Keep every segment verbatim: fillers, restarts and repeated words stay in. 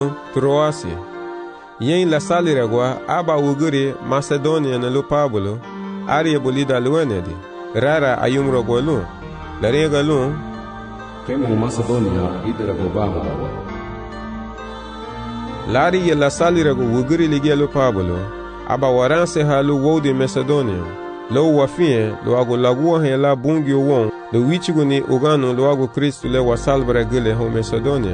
Troasi. Yen la saliragwa aba uguri Macedonia na lu Pablo, arie bolida luenedi, rara ayumrogwa lu, la rega lu, Kemu Macedonia idera gobaba. Lari ye la saliragwa uguri ligia lu Pablo, aba waranse ha lu wodi Macedonia, lo wafie lo ago lagua he la bungi won, lo wichigu ni ugano lo ago Kristu le wasalbra gile ho Macedonia.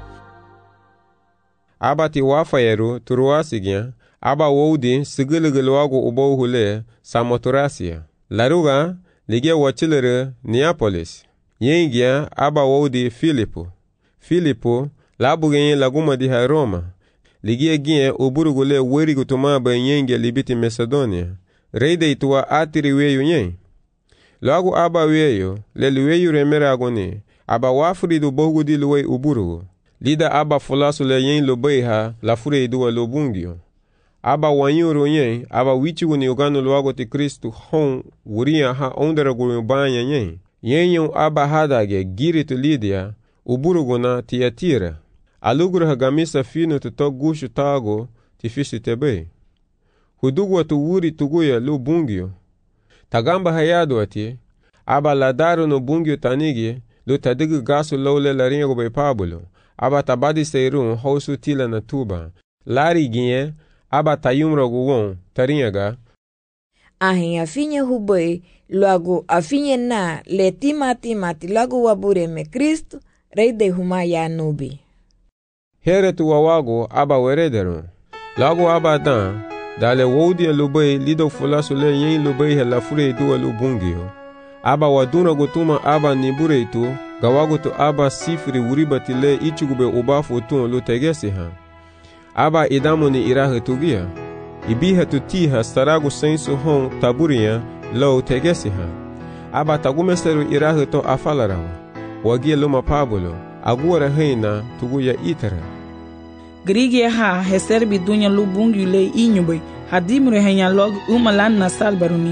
Aba ti wafayeru Troasigya, aba wodi sigiligilwago ubo hule Samothracia. Laruga ligia wachilere Neapolis. Yengya aba wodi Filipo. Filipo labugenye laguma di ha Roma. Ligia gye uburugule werigu tumaba yengya libiti Macedonia. Reide ituwa atiri weyu nye. Lagu aba weyu leli weyu remerago ni. Aba wafridu bogu di luwe uburugu. Lida aba fulasu le yen lo beha la fure duwa lo bungio. Aba wanyuro yen, aba wichigu ni ugano lo ago ti Kristu hon wuria ha ondera gulu banya yen. Yen yon aba hadage giri tu Lidia, uburugu na Tiatira. Aluguru hagamisa fino tu to gushu tago ti fisi tebe. Hudugwa tu wuri tuguya lo bungio. Tagamba hayado ati, aba ladaro no bungio tanigi, lo tadigu gasu lole la ringo be Pablo. Aba tabadi seirun hausu tila na tuba. Lari ginye, aba tayumro guwon, tarinyaga. Ahin afinye hubwe, luagu afinye na le tima tima tilagu wabure me Kristu, reide huma ya nubi. Here tu wawago aba werederun. Lagu aba dan, dale wodi lubei lido fulasu le yen lubei he la fure duwa lubungio. Aba waduna gutuma aba nibure itu, gawago tu aba sifri wuriba tile ichugube ubafu tun lu tegesi ha. Aba idamu ni irahe tugia. Ibiha tu tiha staragu sensu hon taburia lo tegesi ha. Aba tagumeseru irahe to afalarawa. Wagia luma Pablo, aguara heina tuguya itara. Grige ha heserbi dunya lu bungi le inyube. Hadimure henya log umalan na salbaruni.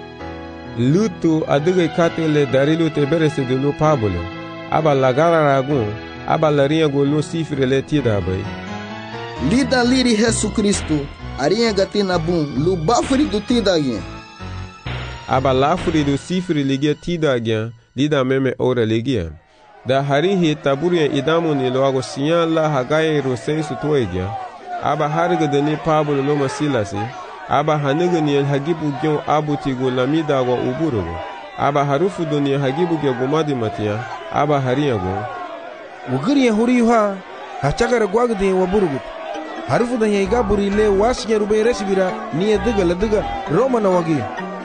Lutu aduge katele darilu teberese de lu Pablo. Aba lagara ragun, aba larinha golu sifre le tida bay. Lida liri Jesu Kristo, arinha gatina bum, lu bafri do tida gen. Aba lafri do sifre ligia tida gen, lida meme ora ligia. Da harihi taburia idamu ni loago siyan la hagaye ro sensu tuegia. Aba hariga deni Pablo loma silasi. Aba haniga ni hagibu gyon abutigo lamida wa uburugo. Aba harufu dunia hagibu ge gumadi matia. Aba hariyago. Wugiri huri ha hachagara gwagde wa burugut. Harufu da yaiga burile wasinya rube resibira niye diga la diga Roma na wagi.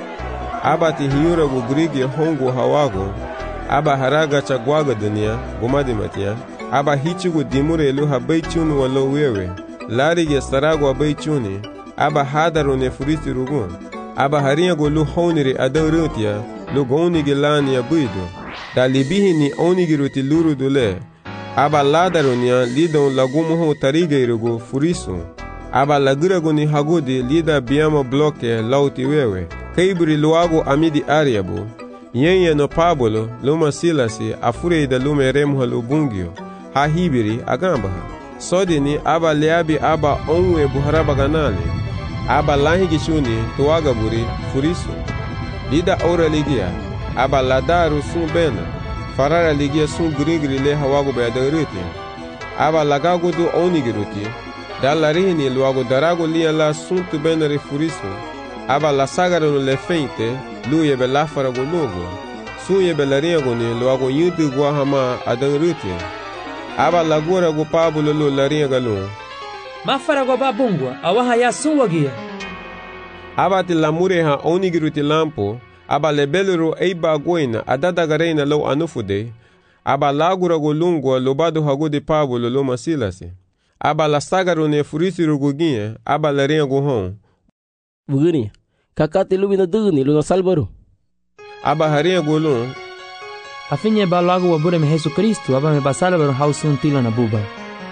Aba ti hiyura wugirige hongo hawago. Aba haraga cha gwaga dunia gumadi matia. Aba hichigu dimure lu habaichunu walo wewe. Lari ge sarago habaichuni. Aba hadaru ne furisi rugun. Aba hariyago lu honiri adanrutia. Lu gonigi lani ya buido. Da libihi ni onigiruti luru dule. Aba ladarunia lidon lagumuho tarigeirugo furisu. Aba lagirago ni hagudi lida biyama bloke lauti wewe. Kaiburi luago amidi ariabu. Yenye no Pablo luma silasi afureida lume remha lubungio. Ha hibiri agambaha. Sodi ni aba leabi aba onwe buharaba ganali. Aba lahigishuni tuagaburi furisu. Lida ora ligia. Aba ladaru sun bena. Farara ligia sun grigri le hawago bayadaruti. Aba lagago do onigiruti. Dalarini luago darago lia la sun tu benari furisu. Aba la sagaro le feinte. Luye be la farago logo. Sun ye be la riago ni luago yudu guahama adaruti. Aba lagura go Pablo lo la riaga lo. Ma farago babungwa awaha ya sun wagia. Aba ti lamure ha onigiruti lampo. Aba lebelero eiba goina adadagarena lo anufude. Aba lagura go lungwa lobado hago de Pablo lo masilasi. Aba la sagaro ne furisi ruguginye. Aba la rinha go hon. Wugini, kakati lubina dugni lo salbaro. Aba harinha go lung. Afinye ba lago wabure me Jesu Kristu. Aba me basalabaro hausun tila na buba.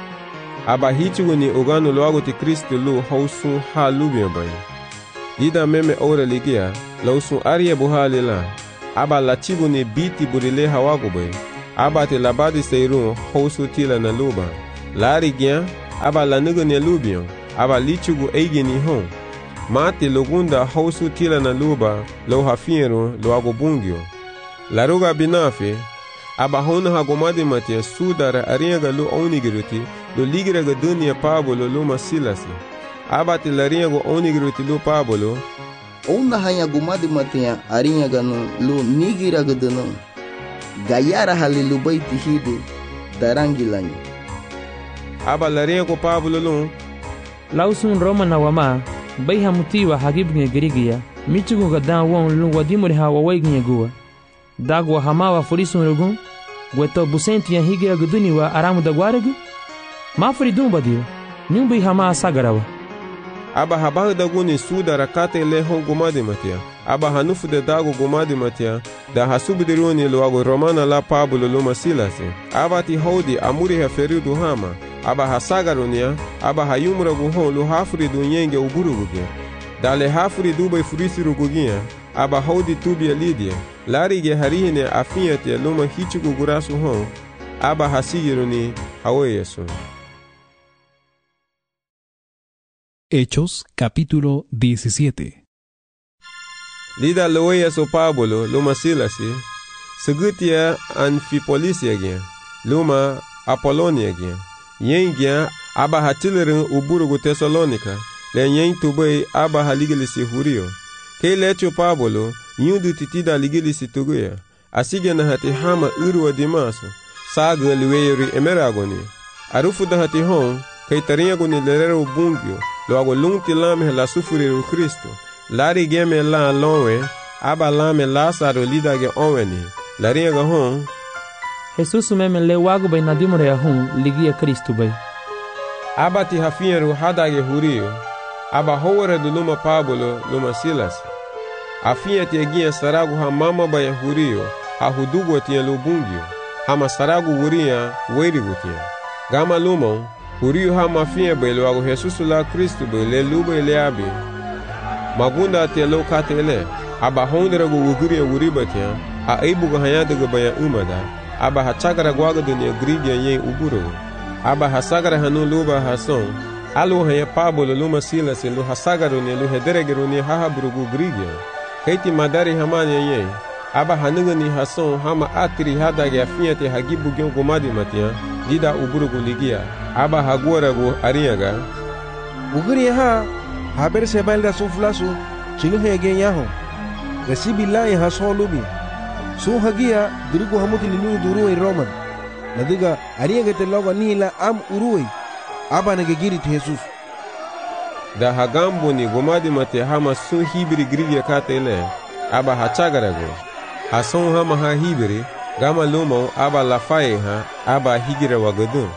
Aba hichigo ni ogano lo ago ti Kristu lo hausun ha lubia bay. Lida meme ora ligia. Lausun arie buhali la. Aba la chibu ni biti burile hawago bay. Aba te labadi seirun hausu tila na luba. Lari gyan. aba la nigane lubion, aba lichugu eigeni hon. Mati lugunda hausu tila na luba, lo hafiero, lo agobungio. Laruga binafe, aba hona hagomadi matia sudara ariaga lo onigiruti, lo ligiraga dunia pabolo lo masilasi. Aba ti lariago onigiruti lo pabolo, Ona hanya gumadi matia ariaga no lo nigiraga dano. Gayara hali lubai tihidu, darangilanyi. Aba lariago pabolo lo, Lausun Roma na wama, bai hamutiwa hagibnge girigia, michugu gadan won lu wadimuri ha wawaignye gua. Dagwa hamawa furisun rugun, gweto busenti ya higira guduni wa aramu da gwaregu? Mafuri dumba dio, nyumbi hama sagarawa. aba habahu da guni suda rakate le hon gumadi matia. Aba hanufu de dago gumadi matia, da hasubidiruni luago romana la pabulo luma silasi. Aba ti hodi amuri ha feridu hama, aba hasagarunia, aba hayumra guhon lu hafuri dunyenge uburuguge. Dale hafuri dubai furisi rugugia, aba hodi tubia lidia, larige harihine afiate luma hichugu gurasu hon, aba hasigiruni hawe yesu. Hechos capítulo diecisiete. Lida loya so Pablo luma silasi, segutia Anfipolisia gen, luma Apollonia gen, yen gen aba hatilerin uburugu Thessalonica, le yen tubei aba haligilisi hurio. Ke lecho Pablo, yundu titida ligilisi tuguya, asigena hati hama urwa dimaso, saga liweyeri emeragoni. Arufu da hati hon, kay tariagoni lerero bungyo, lo ago lunti lame la sufuriru Kristo. Lari geme la lonwe, aba lame Lazaro lidage onweni. Lari aga hon, Jesus meme le wago bay nadimore ya hun ligia Kristo bay. aba ti hafiyeru hadage hurio, aba howere du luma Pablo luma Silas. Afiye ti egia saragu ha mama bay hurio, ha hudugo ti lubungyo, hama saragu wuria weirigu ti. Gama lumon, hurio ha mafiye bay lo ago Jesus la Kristo bay le lube le abi. Magunda te lo katele, aba hondere go wuguria wuribatia, a eibuga hayade go baya umada, aba hachagara gwaga dunia grigia yen uburo, aba hasagara hanu luba hason, alu haya Pablo luma Silas lu hasagaro ne lu hederegero ne hahaburugu grigia, kaiti madari hamane yen, aba hanuga ni hason hama atri hadage afiate hagibu gyon gomadi matia, dida uburugu ligia, aba hagwara go ariaga, Uguria ha, haber se balda suflasu, chilu hege yaho. Resibi la ya hason lubi. Su hagia, dirigu hamuti linu duruwe Roman. Nadiga, ariaga te loga nila am uruwe. Aba nagegiri ti Jesus. Da hagambo ni gomadi mate hama sun hibiri grigia katele, aba hachagarago. Hason hama ha hibiri, gama lumo aba lafaye ha, aba higira wagadun.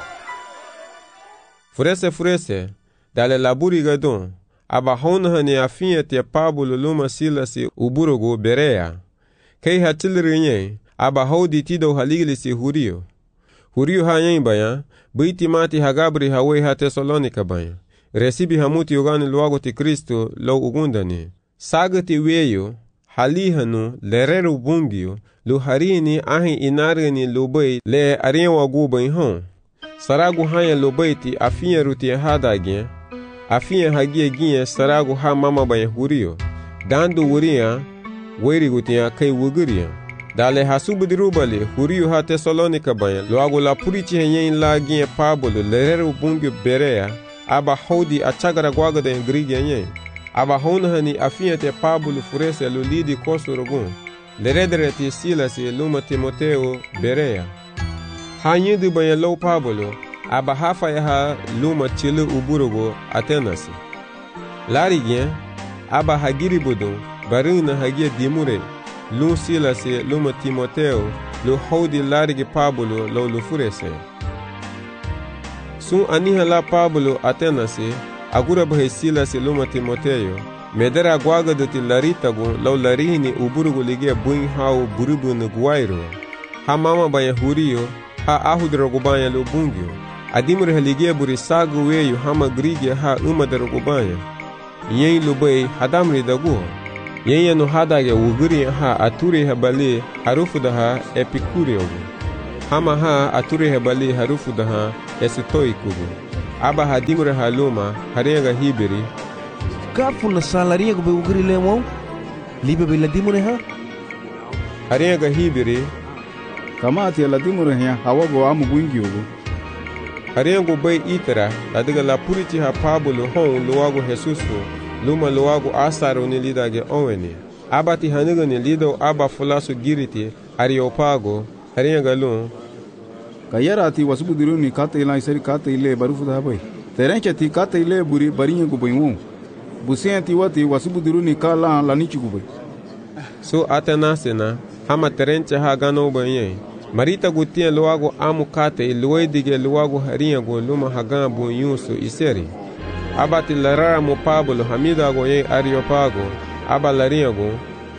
Furese furese, dale laburi gadun, aba hona ni afiye te Pablo luma Silasi uburugo Berea. Kei hatilinye, aba hodi tido haligilisi hurio. Hurio ha yen baya, biti mati hagabri hawe ha Thessalonica baya. Resibi hamuti ugani luago ti Kristo lo ugundani. Sagati weyo, halihanu lerero bungio, lu harini ahi inargani lubay le arienwa guba hon. Saragu hanya lubay ti afiye ruti hadagien, afiye hagie gie saragu ha mama baya hurio. Dandu wuria, weiri gutia kai wuguria. Dale hasubudirubale hurio ha Thessalonica baya, luago la purichi henyen la gie Pablo lerero bungio Berea, aba hodi achagara gwaga da ingrigi yen. Aba hona hani afiye te Pablo furese lu lidi kosu rogun. Leredere ti Silas e luma Timoteo Berea. Ha nyidu baya lo Pablo, aba hafa ya ha luma chile uburugo Atenasi. Lari gen, aba hagiri budun, barina hagia dimure, lu Silas e luma Timoteo, lu hodi larigi Pablo lo lu furese. Sun aniha la Pablo Atenasi, agura bahe Silas e luma Timoteo, medera gwaga doti laritagu lau larihini uburugu ligia buin hau burubu nuguairo. Ha mama baya hurio, ha ahudrogu baya lu bungyo. Adimure haligia buri sagu weyu hama grigia ha umadrogu baya. Yen lubai hadamri dagu. Yen yanu hadage uguri ha aturi habali harufu daha epikurio. Hama ha aturi habali harufu daha esitoi kugu. aba hadimre haluma harenga hibiri Kafu na salaria go be ugri le mo libe be ladimure ha harenga hibiri kama ati ladimure ha hawago amu gwingi ugo harengo bay itara ladiga la puriti ha Pablo hon luwago Jesusu luma luwago asaro ni lidage onweni abati haniga ni lido aba fulasu giriti Areopago harenga lun kayara ati wasubu diruni kate ila isari kate ile barufu da bay terenche ti kate ile buri barinye go baywo busenti wati wasubu diruni kala la nichi go bay so atanasena hama terenche ha gano banye marita gutia luwago amu kate luwedige luwago haringa go luma hagan bu yusu iseri abati larara mo Pablo hamida go ye Areopago aba laringa go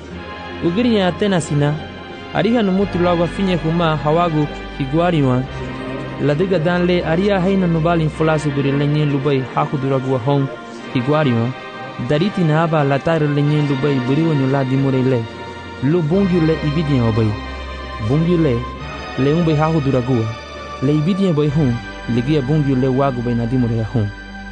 ugirinya atenasina ariha numutu lago finye kuma hawagu higuariwa ladiga danle aria haina nubali fulasu guri lenye lubai hakuduragu hon higuariwa dariti na aba latar lenye lubai buriwo nyula dimurele lu bungyule ibidian obai bungyule le umbai hakuduragu le ibidian bai hon ligia bungyule wagu bai na dimure hon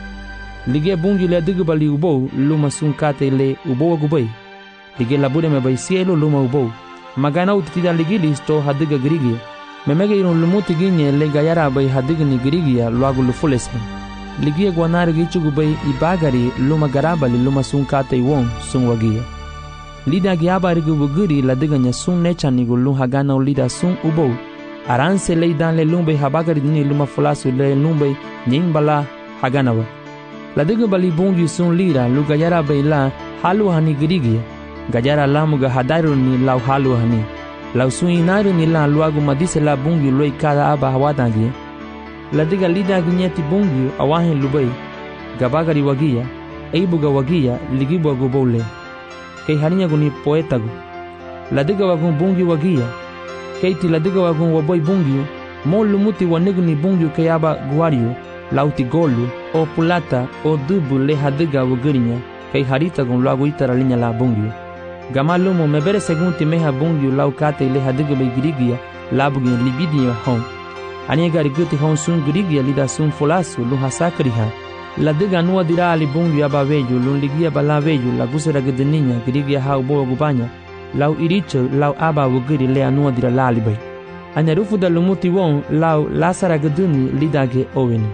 ligia bungyule digubali ubo luma sunkate le ubo gubai ligia labure me bai cielo luma ubo magana utitida ligilis hadiga grigi memege iron lumuti ginye le gayara bay hadiga ni grigia luagu lufulesme ligia gwanari gichugu bay ibagari luma garabali luma sunkate iwon sunwagia lida giaba rigu buguri ladiga nya sun nechani gulu hagana lida sun ubo aranse le dan le lumbe habagari ni luma fulasu le lumbe nyimbala haganawa ladiga bali bungi sun lira lu gayara bay la halu hani grigia gajara lamuga hadairo ni lau halu hani lau suinaru ni la luagu madise la bungi loi kada aba hawadangi ladiga lida ginyeti bungi awahin lubai gabagari wagia eibuga wagia ligibu agubole kei harinya guni poetagu ladiga wagun bungi wagia keiti ladiga wagun waboy bungi mo lumuti wanigu ni bungi kei aba guario lauti golu o pulata o dubu le hadiga wagirinya kei harita gun luagu itara linya la bungi gamalumo mebere segunti meha bungi lau kate ile hadiga bay girigia labugi libidia hon aniga riguti hon sun girigia lida sun folasu lu hasakriha ladiga nuwa dira ali bungi aba veju lu ligia bala veju la gusera gidininya girigia ha ubo gubanya lau iricho lau aba wugiri le anuwa dira lali bay anyarufu da lumuti won lau lasara giduni lidage oweni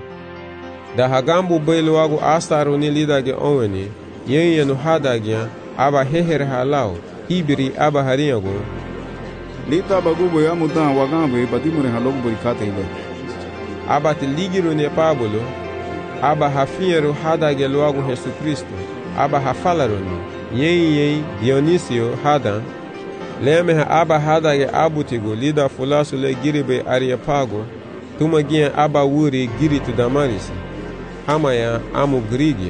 da hagambu bay luwagu astaru ni lidage oweni yen yenu hadagia aba heher halau hibiri aba harinyago lita bagubo ya mutan wagambe badimure halogu burikate ile aba tiligiro ne Pablo aba hafiero hadage luagu Yesu Kristo aba hafalaroni yen yen Dionisio hadan leme aba hadage abutigo lida fulasu le giribe Areopago tumagia aba wuri giritu Damaris hamaya amu grigia.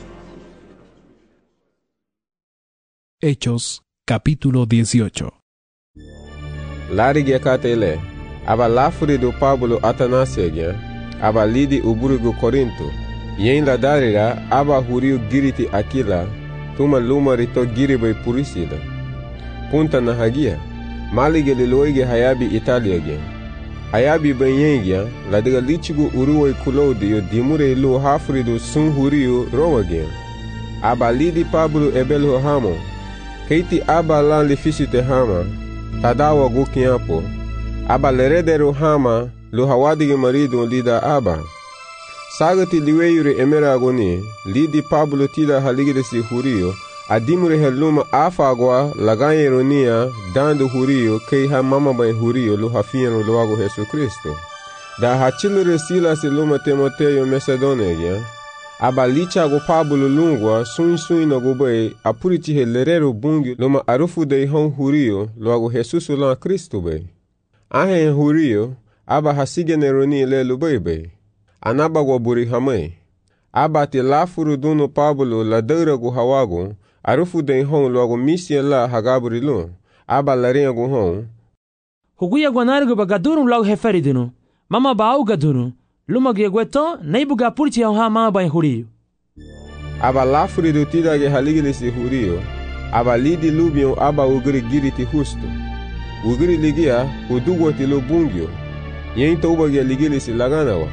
Hechos, capítulo dieciocho. Larige katele, aba lafuri do Pablo Atanasiegia, aba lidi uburigo Corinto, yen la darira aba huriu giriti Aquila, tuma lumarito giribe Purisila. Punta na hagia, malige liloige hayabi Italiagia. Hayabi benyengia, la diga lichigu uruwe kulaudio dimure lu hafrido sun huriu Romagia. Aba lidi Pablo ebelho hamo, keiti aba lan lifisite hama, tadawa gukiapo, aba leredero hama, lu hawadige marido lida aba. Sagati liweyure emeragoni, lidi Pablo tida haligidesi hurio, adimure heluma afagwa lagayeronia dando hurio keiha mama bay hurio lu hafieno luago Jesu Kristo. Da hachilure Silas luma Timoteo Macedonia, aba licha go Pablo lungwa sun sun no go bay apuriti helerero bungi luma arufu de hon hurio luago Jesus la Kristo bay. Ahe hurio aba hasigeneroni le lubebe. Anaba go buri hamay. Aba te lafuru duno Pablo la deura go hawago arufu de hon luago misia la hagaburi lo. Aba larenga go hon. Huguya gwanargo bagaduru lau heferidino. Mama bau gaduru. Luma gegweto neibuga purti ha mama bay hurio. Aba lafuri do tida ge haligilisi hurio. Aba lidi lubio aba ugiri giriti husto. Ugiri ligia udugo tilo bungyo. Yen toba ge ligilisi laganawa.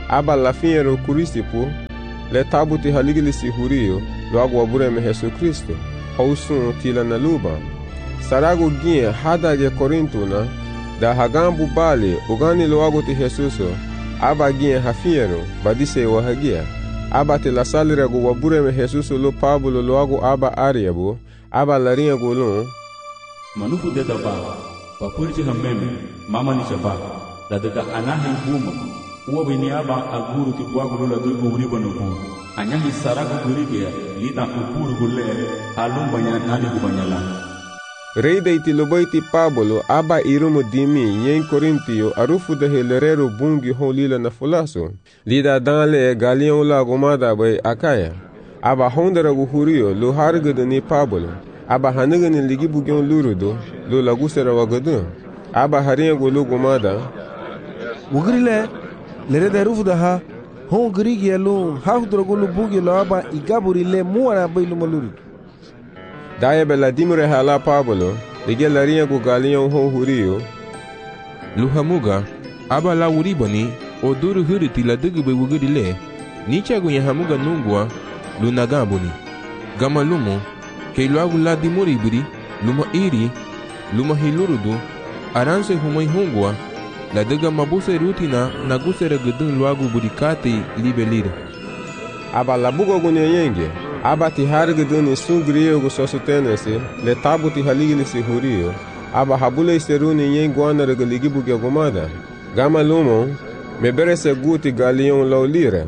aba lafinhero Crispo, le tabuti haligilisi hurio, logo wabureme Jesu Cristo, hausun tila na luba. Sarago gie hadage Korintuna, da hagambu bale, ugani logo ti Jesuso, aba gie hafiero, badise wahagia. Aba te la salirago wabureme Jesuso lo Pablo logo aba ariabo, aba larinha golon. Manufu deta ba, papurji hameme, mama ni shaba, la deta anahi buma, uwa bini aba aguru ti guagulu la dugu uriba nuku. Anyahi sarago gurigia, lita upuru gule, alum banyak nani kubanyala. Rei de itilobaiti Pablo aba irumo dimi yen Korintio arufu de helerero bungi holila na fulaso. Lida danle galion la gomada bay akaya. Aba hondera guhurio lo hargada ni Pablo. Aba haniga ni ligi bugyon lurudo lo lagusera wagadu. Aba haria golo gomada. Wugrile lere de rufu da ha hon grigi lo hafdra golo bugi lo aba igaburi le muara bay lo malurudo. Daye bela dimure hala Pablo, lege larinha go galion ho hurio. Luhamuga, aba la uribani, o duru huriti la dugu be wugurile, nicha go yahamuga nungwa, lunagamboni. Gama lumo, ke luagu la dimuri biri, luma iri, luma hilurudu, aranse humai hungwa, la duga mabuse rutina, nagusere gudun luagu burikate libelire. Aba la bugo go nyenge. Aba ti harguduni sungriyo go sosutenese, le tabu ti haligilisi hurio, aba habule isteruni yen guana regaligi bugia gomada. Gama lumo, mebere se guti galion laulira.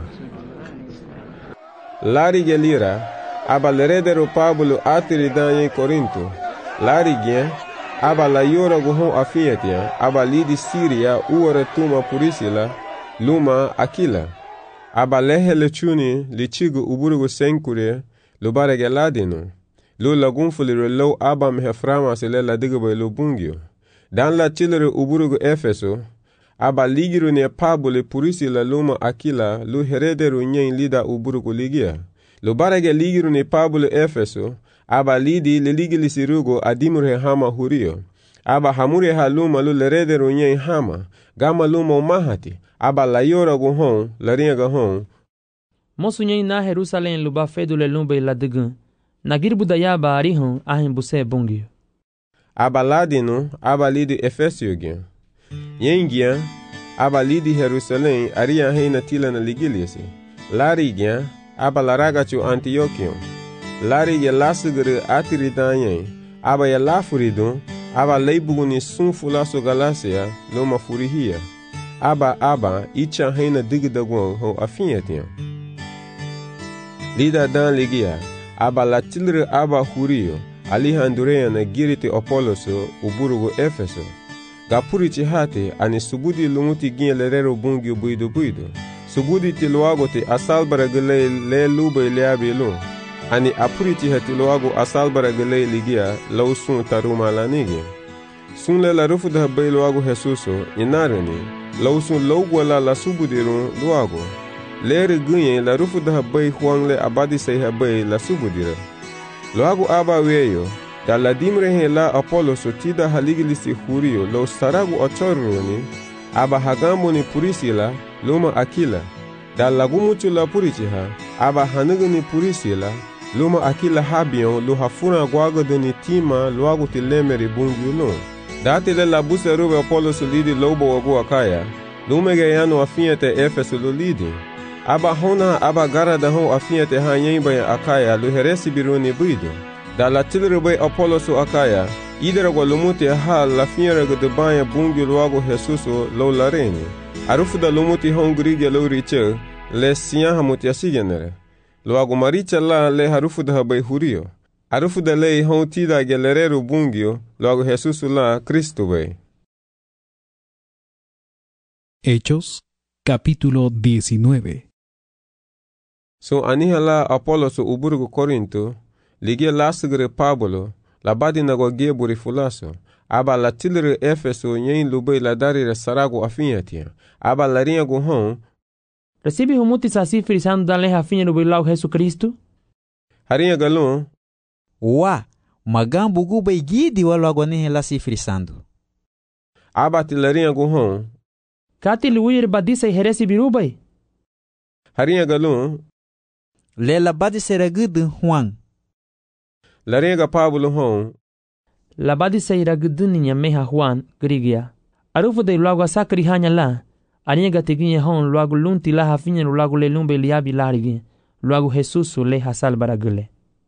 Lari gelira, aba leredero Pablo atiri dan yen Korinto. Lari gen, aba la yora gohon afiatia, aba lidi Siria uore tuma purisila, luma Aquila. Aba lehe lechuni lichigu uburugu senkure lo barege ladino. Lo lagunfulire lo aba meheframa se le ladigabo lo bungio. Dan la chilere uburugu Efeso, aba ligiru ne Pablo purisi la luma Aquila lo herederu nyen lida uburugu ligia. Lo barege ligiru ne Pablo Efeso, aba lidi le ligili sirugo adimure hama hurio. Aba hamure haluma lo lerederu nyen hama, gama luma mahati. Aba la yora go hon, la rinha go hon. Mosu nyen na Jerusalem luba fedu le lumbe la degun. Na girbu da yaba arihon ahin buse bungio. Aba ladino, aba lidi Efesio gen. Yen gen, aba lidi Jerusalem aria heina tila na ligiliasi. Lari gen, aba laragachu Antiochion. Lari ge lasugere atiri danyen. Aba ya lafuridon, aba leibuguni sun fulaso Galacia, loma furihia. Aba aba icha heina digdagwan ho afinhatian. Lida dan ligia, aba latilre aba hurio, alihandureya na giriti Apoloso uburugo Efeso. Gapurichi hate ani subudi lumuti gin lerero bungi buido buido. Subudi tiluago te asalbara gele le lube leabi lun. Ani apurichi hati luago asalbara gele ligia lausun taruma lanigi. Sun le la rufu da bay luago Jesuso inareni. Lausun logwala la subudirun luago. Leri gunye la rufu da bay huangle abadi say habay la subudira. Luago aba weyo, da la dimre he la Apollo so tida haligilisi hurio lo saragu ochoruni, aba hagambo ni purisila, luma Aquila. Da lagumuchu la purichiha, aba hanugu ni purisila, luma Aquila habion lo hafuna guago de ni tima luago tilemeri bungi ulun. Dati le la buse rube Apollo so lidi lobo wabu akaya, lumege yano afinyete Efeso lo lidi. Aba hona aba gara da hon afinyete ha nyemba ya akaya lo heresi biruni buido. Da la tilrube Apollo so akaya, idera gwa lumuti ha la finyere de banya bungi luago Jesuso lo lareni. Arufu da lumuti hon grige lo riche, le siya hamuti asigenere. Luago maricha la le harufu da habay hurio. Arufu da lei hon tida gelerero bungio, luego Jesús la Cristo ve. Hechos, capítulo diecinueve. So aniha la Apollo so uburgo Corinto, ligia lasgre Pablo, la badina go geburi fulaso, aba la tilre Efeso nyen lube la darire sarago afinyatia, aba la rinha go hon. Recibe humuti sasi frisando danle afinha lube lau Jesus Cristo? Harinha galon. Wa, magambo guba igidi walo agone la si frisando. Aba tilarinha go hon. Kati luir badisa heresi birubai. Harinha galun. Le labadi seragud Juan. Larinha Pablo hon. Labadi seragud ninya meha Juan Grigia. Arufu de logo asakri hanya la. Arinha teginha hon logo lunti la hafinha logo le lumbe liabi larigi. Logo Jesus le hasal baragule.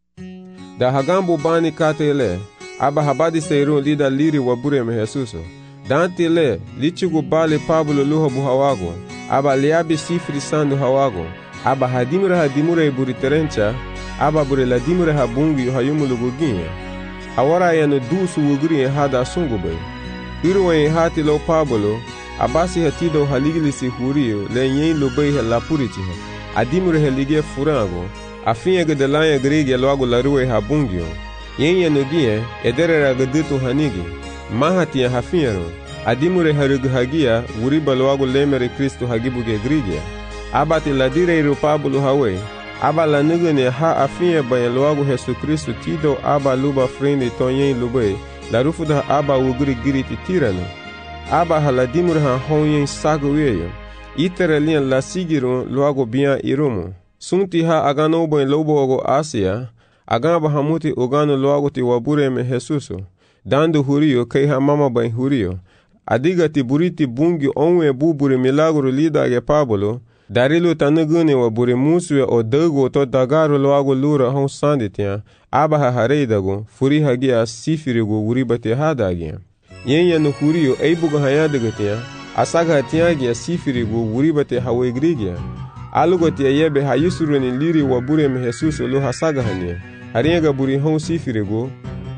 Da hagambo bani katele. Aba habadi seirun lida liri wabure me Jesuso. Dante le lichugu bale Pablo luha buhawago. Aba liabi sifri sandu hawago. Aba hadimura hadimura iburi terencha. Aba bure ladimura habungi hayumulugu ginye. Awara yanu dusu wuguri hada sungube. Iruwe hati lo Pablo. Abasi hatido haligilisi hurio le nyen lubei la puritiha. Adimura helige furango. Afinha gedelanya grege logo larue habungio. Yenye nugie ederera gedutu hanigi. Mahatia hafinharo. Adimure harugu hagia wuriba logo lemere Kristo hagibuge grigia. Abati ladire iru Pablo hawe. Aba la nugene ha afinha banha logo Jesu Kristo tido aba luba frende tonyen lube. La rufuda aba uguri giriti tirano. Aba haladimure ha honyen sagueyo. Itere lian la sigiro logo bia irumo. Sunti ha agano bon lobo ogo Asia. Agamba hamuti ogano logo ti wabure me Jesuso. Dando hurio kei ha mama ban hurio. Adiga ti buriti bungi onwe bubure milagro lida ge Pablo. Darilo tanugune wabure musue o dago to dagaro logo lura hon sanditia. Aba ha hareidago furi hagia sifirigo wuribate hadagia. Yenya no hurio eibugo hayadagatia. Asaga tiagia sifirigo wuribate hawegrigia. Alugotia yebe hayusuru ni liri wabure me Jesuso lo hasaga hania. Haringa buri hon sifirigo.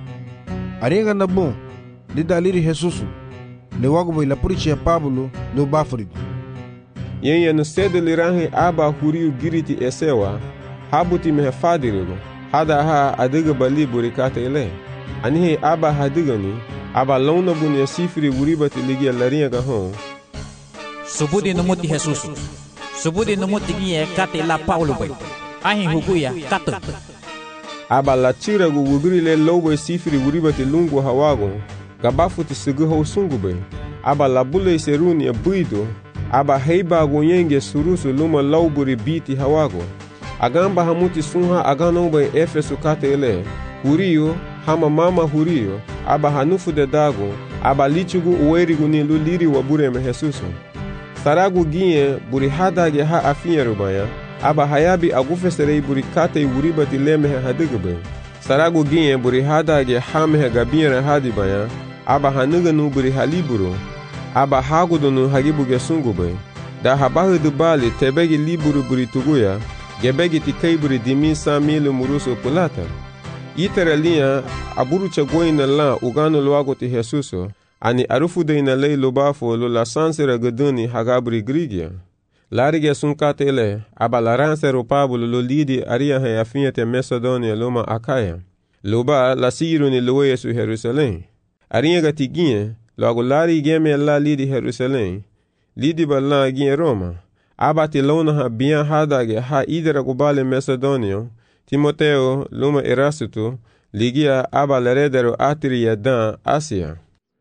Haringa na bom. Lida liri Jesuso. Le wago boy la puriche Pablo lo bafrigo. Yenye no sedo lirangi aba huriu giriti esewa. Habuti me fadirigo. Hada ha adiga bali buri kata ile. Anihe aba hadigani. Aba lona buni sifiri wuribati ligia laringa hon. Subudi numuti Jesuso. Subudi numuti gie kate la Paulo boy. Ahi huguya kato. Aba la tira gu wuguri le lobo sifiri wuribati lungu hawago. Gabafuti suguho sungube. Aba la bule seruni ya buido. Aba heiba gonyenge surusu luma lauburi biti hawago. Agamba hamuti sunha agano bai Efesu kate ele. Hurio, hama mama hurio. Aba hanufu de dago. Aba lichugu uwerigu ni luliri wabure me Jesuso. Saragu ginye buri hadage ha afinya rubaya. Aba hayabi agufeserei buri kate wuribati lemehe hadigube. Saragu ginye buri hadage hamehe gabinre hadibaya. Aba hanuganu buri haliburu. Aba hagudunu hagibuge sungube. Da habahu dubali tebegi liburu buri tuguya. Gebegi tikei buri dimi sa milu muruso pulata. Itere liya aburu chagoina la ugano luago ti Jesuso. Ani arufu de ina lei lubafo lo la sansera geduni hagabri grigia. Larige sunkatele, aba la ransero Pablo lo lidi aria he afinyete Macedonia loma Akaya. Loba la siru ni loe su Jerusalem. Aria gatiginye, logo lari geme la lidi Jerusalem. Lidi ba la ginye Roma. Aba ti lona ha bian hadage ha idera gubale Macedonia. Timoteo loma Erasuto, ligia aba la redero atria dan Asia.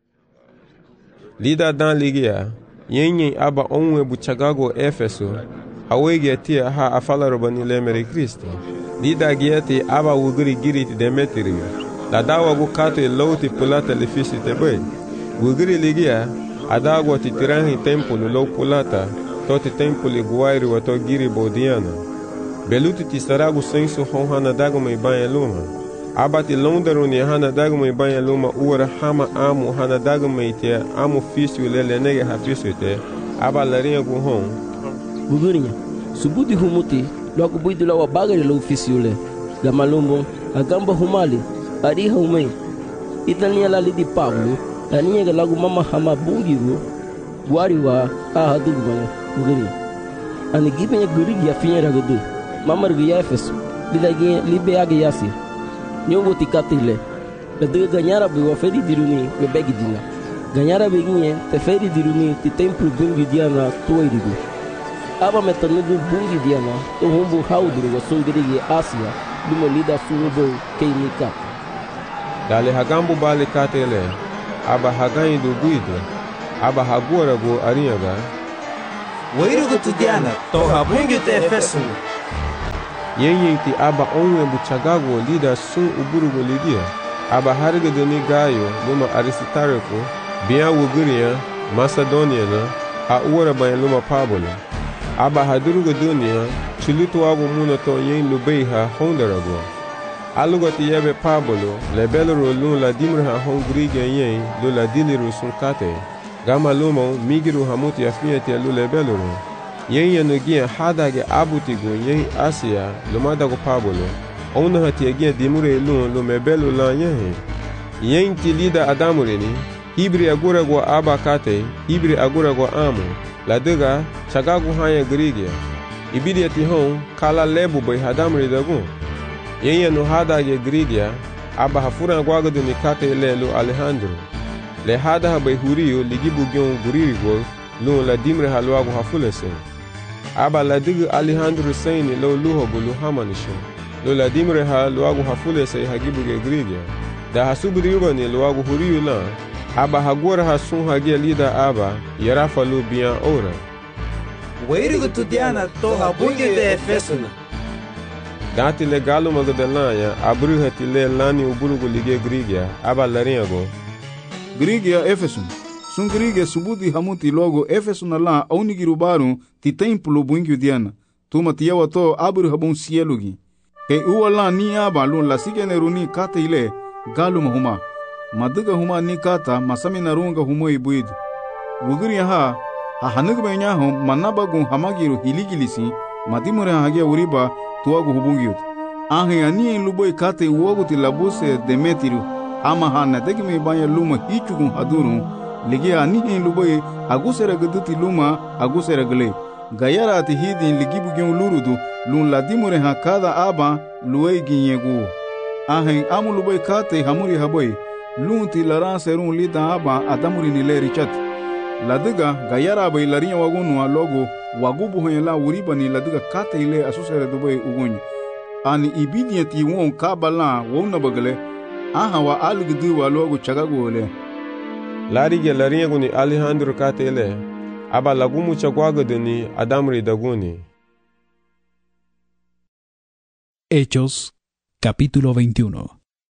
Lida dan ligia, yenye aba onwe buchagago Efeso, hawege tia ha afala robani lemere Kristo. Lida gieti aba wuguri giriti Demetrio, la dawa gukate lauti pulata lefisi tebe. Wuguri ligia, adagwa titirangi tempulu lo pulata, toti tempuli guairi wato giri bodiana. Beluti ti saragu sensu honhana dagoma ibanya luma. Abati londaro ni hana dagoma ibanya luma uwara hama amu hana dagoma itia amu fisu lele nege hafisu ite. Aba larinha guhon. Gugurinha, subudi humuti, logo buidu la wabagari lo fisu le. Gamalumbo, agamba humali, ariha umei. Itania la lidi Pablo, aniga lagu mama hama bungiru, guariwa aha dugumane, gugurinha. Ani gibenya gurigi ya finya ragudu. Mamar via Efeso, lidagi libeagi yasi. Nyongo tikatile. Ladega ganyara be waferi diruni be begi dina. Ganyara be ginye te feri diruni ti templu bungi diana toirigu. Aba metanugu bungi diana to humbu hauduru wa sungirigi Asia dumo lida sunubo keinika. Dale hagambu bali katele. Aba haganyi do guido. Aba hagora go ariaga. Wairugu tudiana toha bungu te Efeso. Yen ti aba onwe buchagago lida sun uburugo ligia. Aba harga doni gayo luma Aristarco, biya wuguria Macedonia na a uwara bayan luma Pablo. Aba hadurugo dunia chulutu wago muna to yen lubeiha hondarago. Alugo ti yebe Pablo lebelero lun la dimra hongriga yen lo la diliru sunkate. Gama lumo migiru hamuti afiati lu lebelero. Yen yanugia hadage abutigo yen Asia lumadago Pablo. Ona hati agia dimure lun lo mebelo la yen. Yen ti lida adamureni. Hibri agura gwa aba kate, hibri agura gwa amo. La dega chagagu hanya grigia. Ibidi ati hon kala lebu bay hadamri dagun. Yen yanu hadage grigia. Aba hafura gwaga duni kate lelo Alejandro. Le hada ha bay huriyo ligibu gyon guriri gol. Lun la dimre halwagu hafulese. Aba la digu Alejandro sayni lo luho bulu hamanisho. Lo la dimre ha luagu hafulese hagibu ge grigia. Da hasubri yubani luagu huriyo la. Aba hagora hasun hagia lida aba yarafa lu biyan ora. Wairugu tudiana toha bungu te Efeso. Dati le galo magadelanya abru hati le lani uburugu lige grigia aba larinyago. Grigia Efeso. Sun grigia subudi hamuti logo Efeso na la aunigiru baru ti templo bungu diana. Tuma tiyawa to abru habun sielugi. Ke uwa la ni aba lu la sigene runi kate ile galo mahuma. Maduga huma ni kata masami narunga humo ibuidu. Wuguri ha ha hanug benya hum manabagun hamagiru hiligilisi madimure hagia uriba tuagu hubungiut. Ahe ani en luboi kate uogu ti labuse demetiru ama ha nategi me banya luma hichugun hadurun ligi ani en luboi agusera gaduti luma agusera gale. Gayara ati hidin ligibu gyon lurudu lun ladimure ha kada aba luei ginyegu. Ahe amu luboi kate hamuri haboi lunti laran serun lida aba adamuri nile richat. Ladiga gayara bay larinya wagunu a logo wagubu honyela uriba ni ladiga kate ile asusere dubai ugunyi. Ani ibidienti won kabala wona bagale aha wa algdu wa logo chagago le. Larige larinya guni Alejandro kate ile aba lagumu chagwago deni adamuri daguni. Hechos, capítulo veintiuno.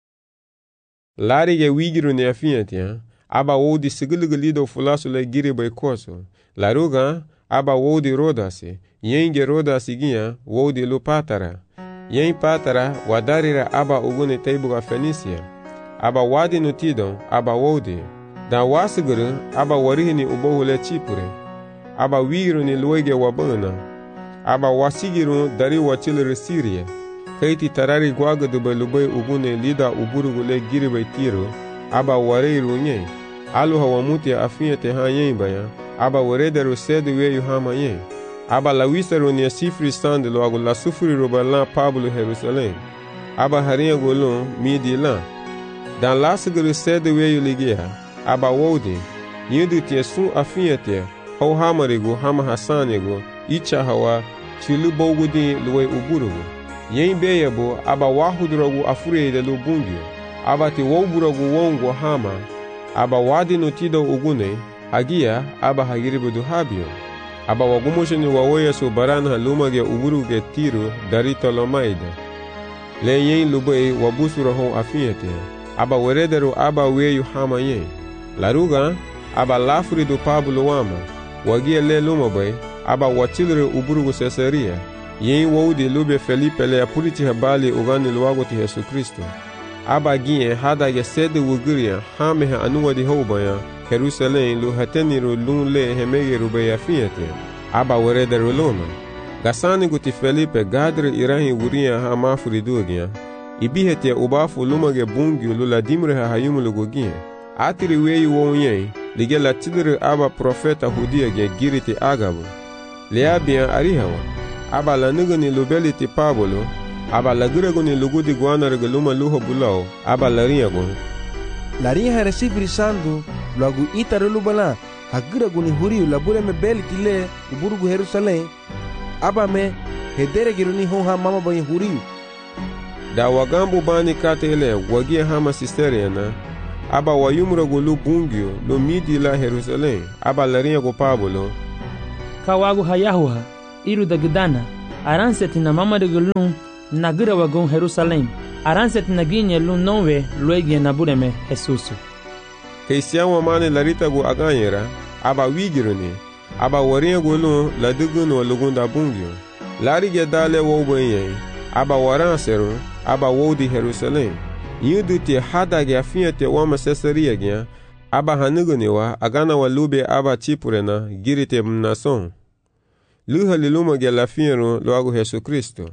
Larige wigiru ne afiatia aba wodi sigilgilido fulasu le giri bay koso. Laruga aba wodi rodasi yenge rodasi ginya wodi lu patara. Yen patara wadarira aba ugune taibuga Fenisia. Aba wadi nutido aba wodi. Da wasiguru aba warihini ubohule Chipure. Aba wigiru ni luege wabana. Aba wasigiru dari wachilere Syria. Kaiti tarari gwaga dube lubay ugune lida uburugule giri bay tiro. Aba wareiru nye. Aluha wamuti afiate ha yen baya. Aba warederu sedu weyu hama yen. Aba lawisaru ni sifri sandelo agu la sufuri robalan Pablo Jerusalem. Aba harinha golon midi lan. Dan lasiguru sedu weyu ligia. Aba wodi. Yindu tia sun afiate. Hau hamarigo hama hasanigo. Icha hawa chilu bogudi luwe uburugu. Yen beyebo aba wahudrogu afurede lu bungyo. Aba ti woburogu wongo hama. Aba wadi notido ugune. Hagia aba hagiribudu habio. Aba wagumosheni wawoya so baran halumage uburuge tiro dari Tolomaida. Le yen lubei wabusura hon afiete. Aba werederu aba weyu hama yen. Laruga aba lafuridu Pablo wama. Wagia le lumabai aba wachilre uburugu Caesarea. Yen wodi lube Felipe le apuriti habali ugani luwago ti Yesu Kristo. Aba gien hadage sede wuguria hamehe anuwa di hobaya Jerusalem lu hateniru lun le hemege rubeya fiate. Aba werederu lona. Gasani guti Felipe gadre irahi wuria ha mafuri dugia. Ibihete ubafu lumage bungi lula dimre ha hayumulu gugien. Atiri weyu wonyen lige la tidre aba profeta hudia ge giriti agabu. Leabian arihawa. Aba la nugani lubeliti Pablo. Aba la guraguni lugudi guanarga luma luho bulao. Aba la riagon. La rinha recibir sandu lagu itare lubala. Haguraguni huriu la bule me beliti le uburugu Jerusalem. Aba me hedere giruni honha mama bayi huriu. Da wagambu bani kate ele wagia hama sisteriana. Aba wayumragu lu bungio lu midi la Jerusalem. Aba la riago Pablo. kawagu hayahuha iru dagdana aranseti na mamadagulun nagira wagon Jerusalem aranseti na ginye lun nonwe luegie na bureme Jesusu. Kristian wa mane larita gu aganyera aba wigiruni aba waria gulu la dugun wa lugunda bungyo lari ge dale wo boye aba waranseru aba wodi Jerusalem yudu ti hada ge afia te wa Caesarea ge aba hanuguni wa agana wa lube aba chipurena girite mnason luha liluma ge la fiero loagu Yesu Kristo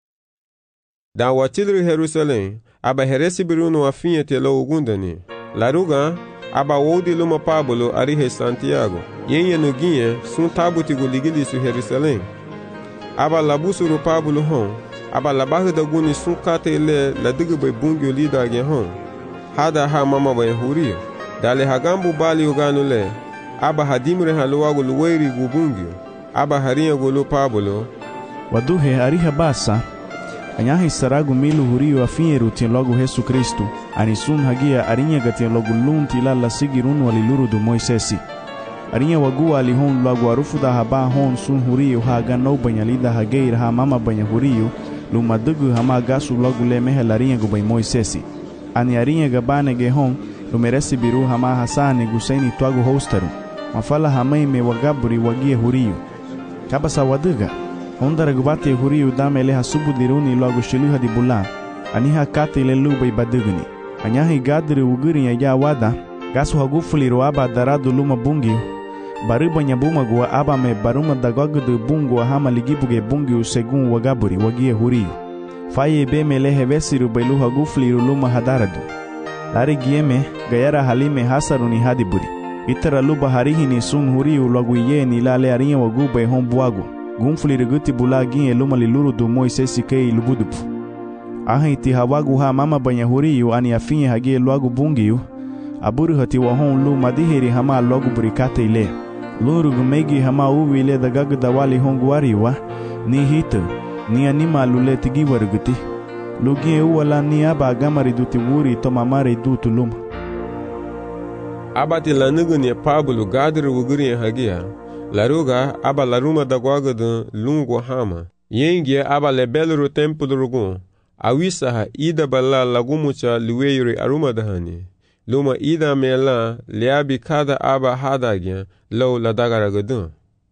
da watilru Jerusalem aba heresi biruno wa fia te lo ugundani laruga aba wodi luma Pablo arihe Santiago yenye nugie sun tabuti guligili su Jerusalem aba labusuru Pablo hon aba labahu da guni sun kate le la digbe bungyo lida ge hon hada ha mama ba huriyo dale hagambu bali uganu le aba hadimre haluwagu luweri gubungyo aba haria gulu Pablo waduhe ariha basa anyahi saragu milu huriyo afinyeru tin logo Yesu Kristu anisun hagia arinya gatia logo lunti la la sigirun waliluru du Moisesi arinya wagu alihon logo arufu da haba hon sun huriyo haga no banyalida hageir ha mama banya huriyo lumadugu hama gasu logo le mehelarinha gu bay Moisesi ani arinya gabane ge hon lumeresi biru hama hasani gusaini twagu hostaru mafala hamai me wagaburi wagie huriyo kabasa waduga Ondara gubate huriyu damele hasubu diruni logo shiluha di bulan aniha kate le lubay badugni anyahi gadri uguri ya ya wada gasu hagufuli roaba daradu luma bungi bariba nyabuma gua aba me baruma dagogu bungu hama ligibuge bungi segun wagaburi wagie huriyu faye be mele hevesiru bailu hagufuli luma hadaradu lari gieme gayara halime hasaruni hadiburi itara luba harihini sun huriyu logo yeni lale arinya wagubay hombuagu gunfuli reguti bulagin eluma liluru du Moisesi kei lubudupu ahi ti hawagu ha mama banya huriyu ani afinye hage luagu bungiyu aburu hati wahon lu madiheri hama logu burikate ile luru gumegi hama uwi ile dagagu dawali honguariwa ni hito ni anima lule tigi waruguti lugin uwala ni aba agamari duti wuri to mamare dutu luma abati lanugu ni Pablo gadru wuguri hagia laruga aba laruma da gwagadu lungu hama yengie aba lebelru templu rugun awisaha ida bala lagumucha liweyuri aruma dahani luma ida mela liabi kada aba hadagya law ladagaragadun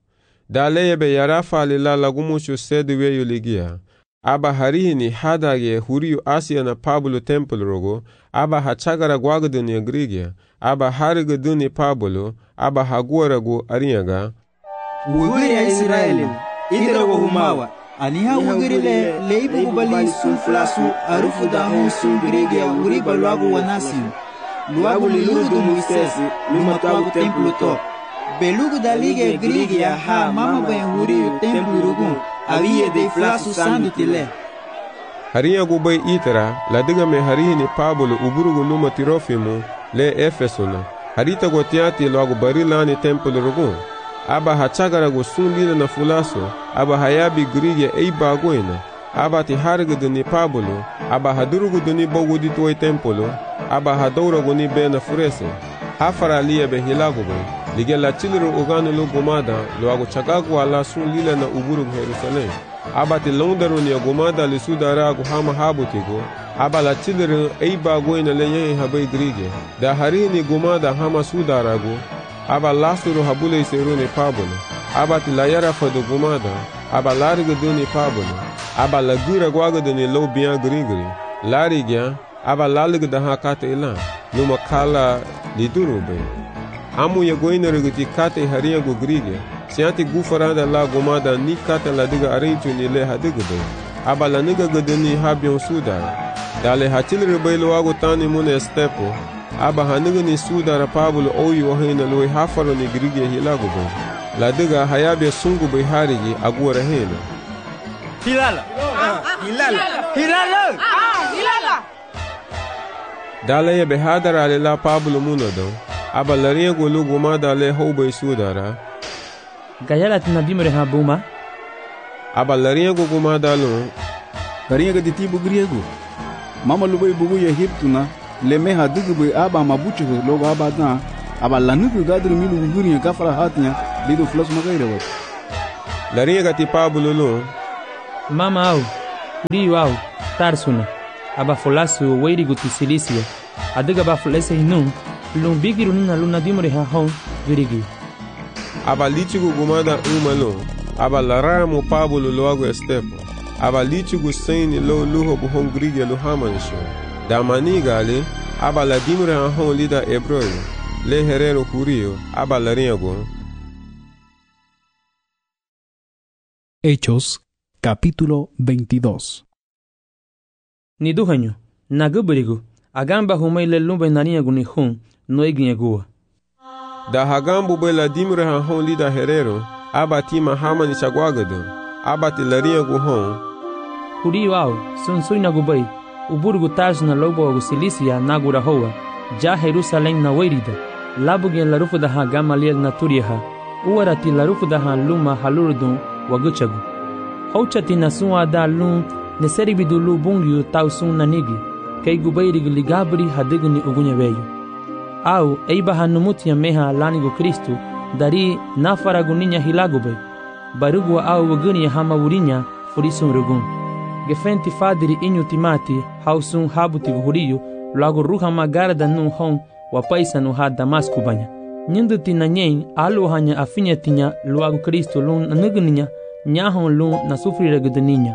daleyebe yarafa lila lagumuchu sedweyu ligia aba harihini hadagye huriyu Asia na Pablo templu rugu aba hachagara gwagadu ni grigia aba harigadun ni Pablo aba haguaragu arinyaga Wugiri ya Israeli, idra wa humawa, aniha wugiri le leibu kubali sun flasu arufu da hon sun grege ya wuri baluagu wanasi. Luagu liluru du Moisesi, lumatuagu templu to. Belugu da lige grege ya ha mama bayan wuri yu templu rugun, awiye de flasu sandu tile. Haria gubay itara, la diga me harihi ni Pablo uburugu luma tirofimu le Efesuna. Harita gotiati luagu barilani templu rugun. Aba hachagara go sun lila na fulaso aba hayabi grige ei bagoina aba ti hargudu ni Pablo aba hadurugu ni bogudi toy tempolo aba hadora go ni bena furese hafara liye be hilago go ligela chilru uganu lo gomada lo ago chagago ala sun lila na uburu Jerusalem aba ti londaru ni gomada li sudara go hama habutigo aba la chilru ei bagoina le yen habai grige da harini gomada hama sudara go aba lasuru habule seru ni Pablo aba tilayara fadu gumada aba larga duni Pablo aba lagura gwaga duni lo bian grigri larigya aba lalga da hakate ila numa kala lidurube amu ya goina riguti kate haria go grige sianti gufaranda la gumada ni kate la diga arinchu ni le hadiga be aba la niga gaduni habion sudara dale hatil rebelo wago tani mune stepo aba haniga ni sudara Pablo oyi wahina loi hafaro ni grige hilago be la diga hayabe sungu be harigi agura hena hilala hilala hilala hilala dale be hadara le la Pablo munodo aba lariya golu guma dale hobe sudara gayala tinadimre habuma aba lariya guma dalo lariya ga ditibu griego mama lubay bugu ya hiptuna le me hadugu be aba mabuchu logo aba da aba lanugu gadru milu guri ka fara hatnya lido flos magaire wat Laringa ti Pablo lo. Mama au, huriyo au, tarsuna. Aba folasu weirigu ti Silisia. Adiga ba folese hinu, lun bigiru nina luna dimore ha hon virigi. Aba lichigu gumada umalo. Aba laramo Pablo loago estepo. Aba lichigu saini lo luho buhon Grigia lo hamanisho. Da manigale, aba la dimore ha hon lida ebroyo. Le herero huriyo, aba laringo. Hechos, capítulo veintidós. Ni duhanyo, naguberigu, agamba humay le lumba naniagu ni hun, no eginyagua. Da hagambu be la dimre ha hon lida herero, aba tima hamani chagwagado, aba ti lariagu hon. Huriyo au, sun sui nagubay, uburgu taj na lobo agu Silisia nagura hoa, ja Jerusalem na wairida, labugen la rufu da ha gamaliel na turiha, uwarati la rufu da ha luma halurdun waguchagu. Hauchati na suwa da lun, ne seribidu lu bungyu tau sun na nigi, kay gubayrig ligabri hadigni ugunya veyo. Au, eiba hanumutia meha lanigu Kristu, dari nafaragu ninya hilagubay, barugwa au waguni hama wurinya furisun rugun. Gefenti fadiri inyu timati, hausun habuti huriyo, lagu ruha magarda nun hon, wapaisa nu ha Damasku banya. Nyindu tina nyen, alu hanya afinya tinya, luagu Kristu lun nuguninya, nyahon lun na sufri reguduninya.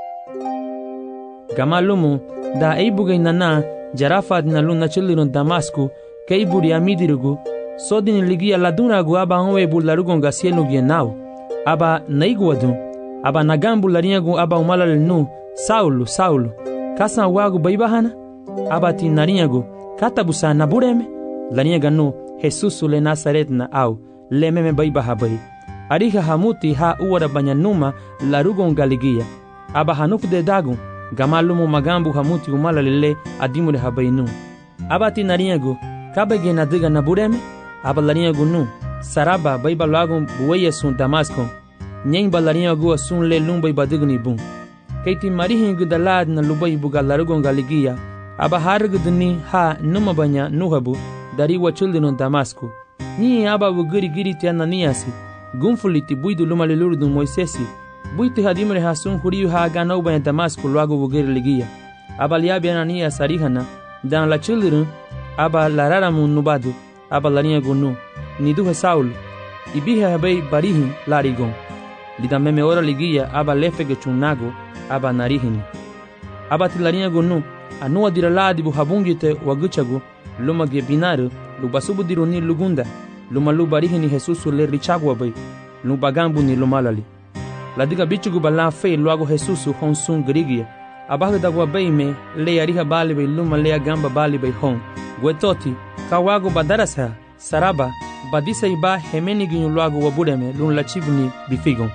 Gamalumu, da eibugay nana, jarafad na lun na chilirun Damasku, keiburi amidirugu, sodini ligia laduragu aba onwe bularugon gasielu gienau, aba naiguadun, aba nagambu larinyagu aba umalal nu, Saulo, Saulo, kasan wagu baibahana, aba ti narinyagu, katabusa na bureme, larinyaga nu, Jesusu le Nazaret na au, le meme baibaha bai. Ariha hamuti ha uwara banyanuma larugon galigia, aba hanufu de dagun, gamalumu magambu hamuti umala lele adimure habainu. Aba ti narinyagu, kabege na diga na bureme, aba larinyagu nu, saraba baiba lagun buweye sun Damasco, nyengba larinyagu asun le lumbai badigni bun. Kaiti marihingu dalad na lubai buga larugon galigia, aba hargudni ha numa banya nuhabu, dari wachuldinon Damasco. Ni aba wugiri giri ti Ananiasi, gunfuliti buidu luma lelurdu Moisesi, buiti hadimre hasun huriyu ha ganau banya Damasco luago wugiri ligia. Aba liabi Ananias arihana, dan la children, aba lararamun nubadu, aba larinha gunu, niduhe Saulo, ibihe habei barihin larigon. Lida meme ora ligia aba lefege chunago, aba narihini. Aba ti larinha gunu, anua diraladi bu habungite waguchagu, luma ge binaru, lubasubu diruni lugunda, luma lubarihini Jesusu le richagwa bai, lubagambu ni lumalali. Ladiga bichugu bala fe luago Jesusu hon sun grigia, abaga dagwa bai me le ariha bali bai luma le agamba bali bai hon, gwetoti, kawago badarasa, saraba, badisa iba hemeni ginyu luago wabureme lun lachibuni bifigon.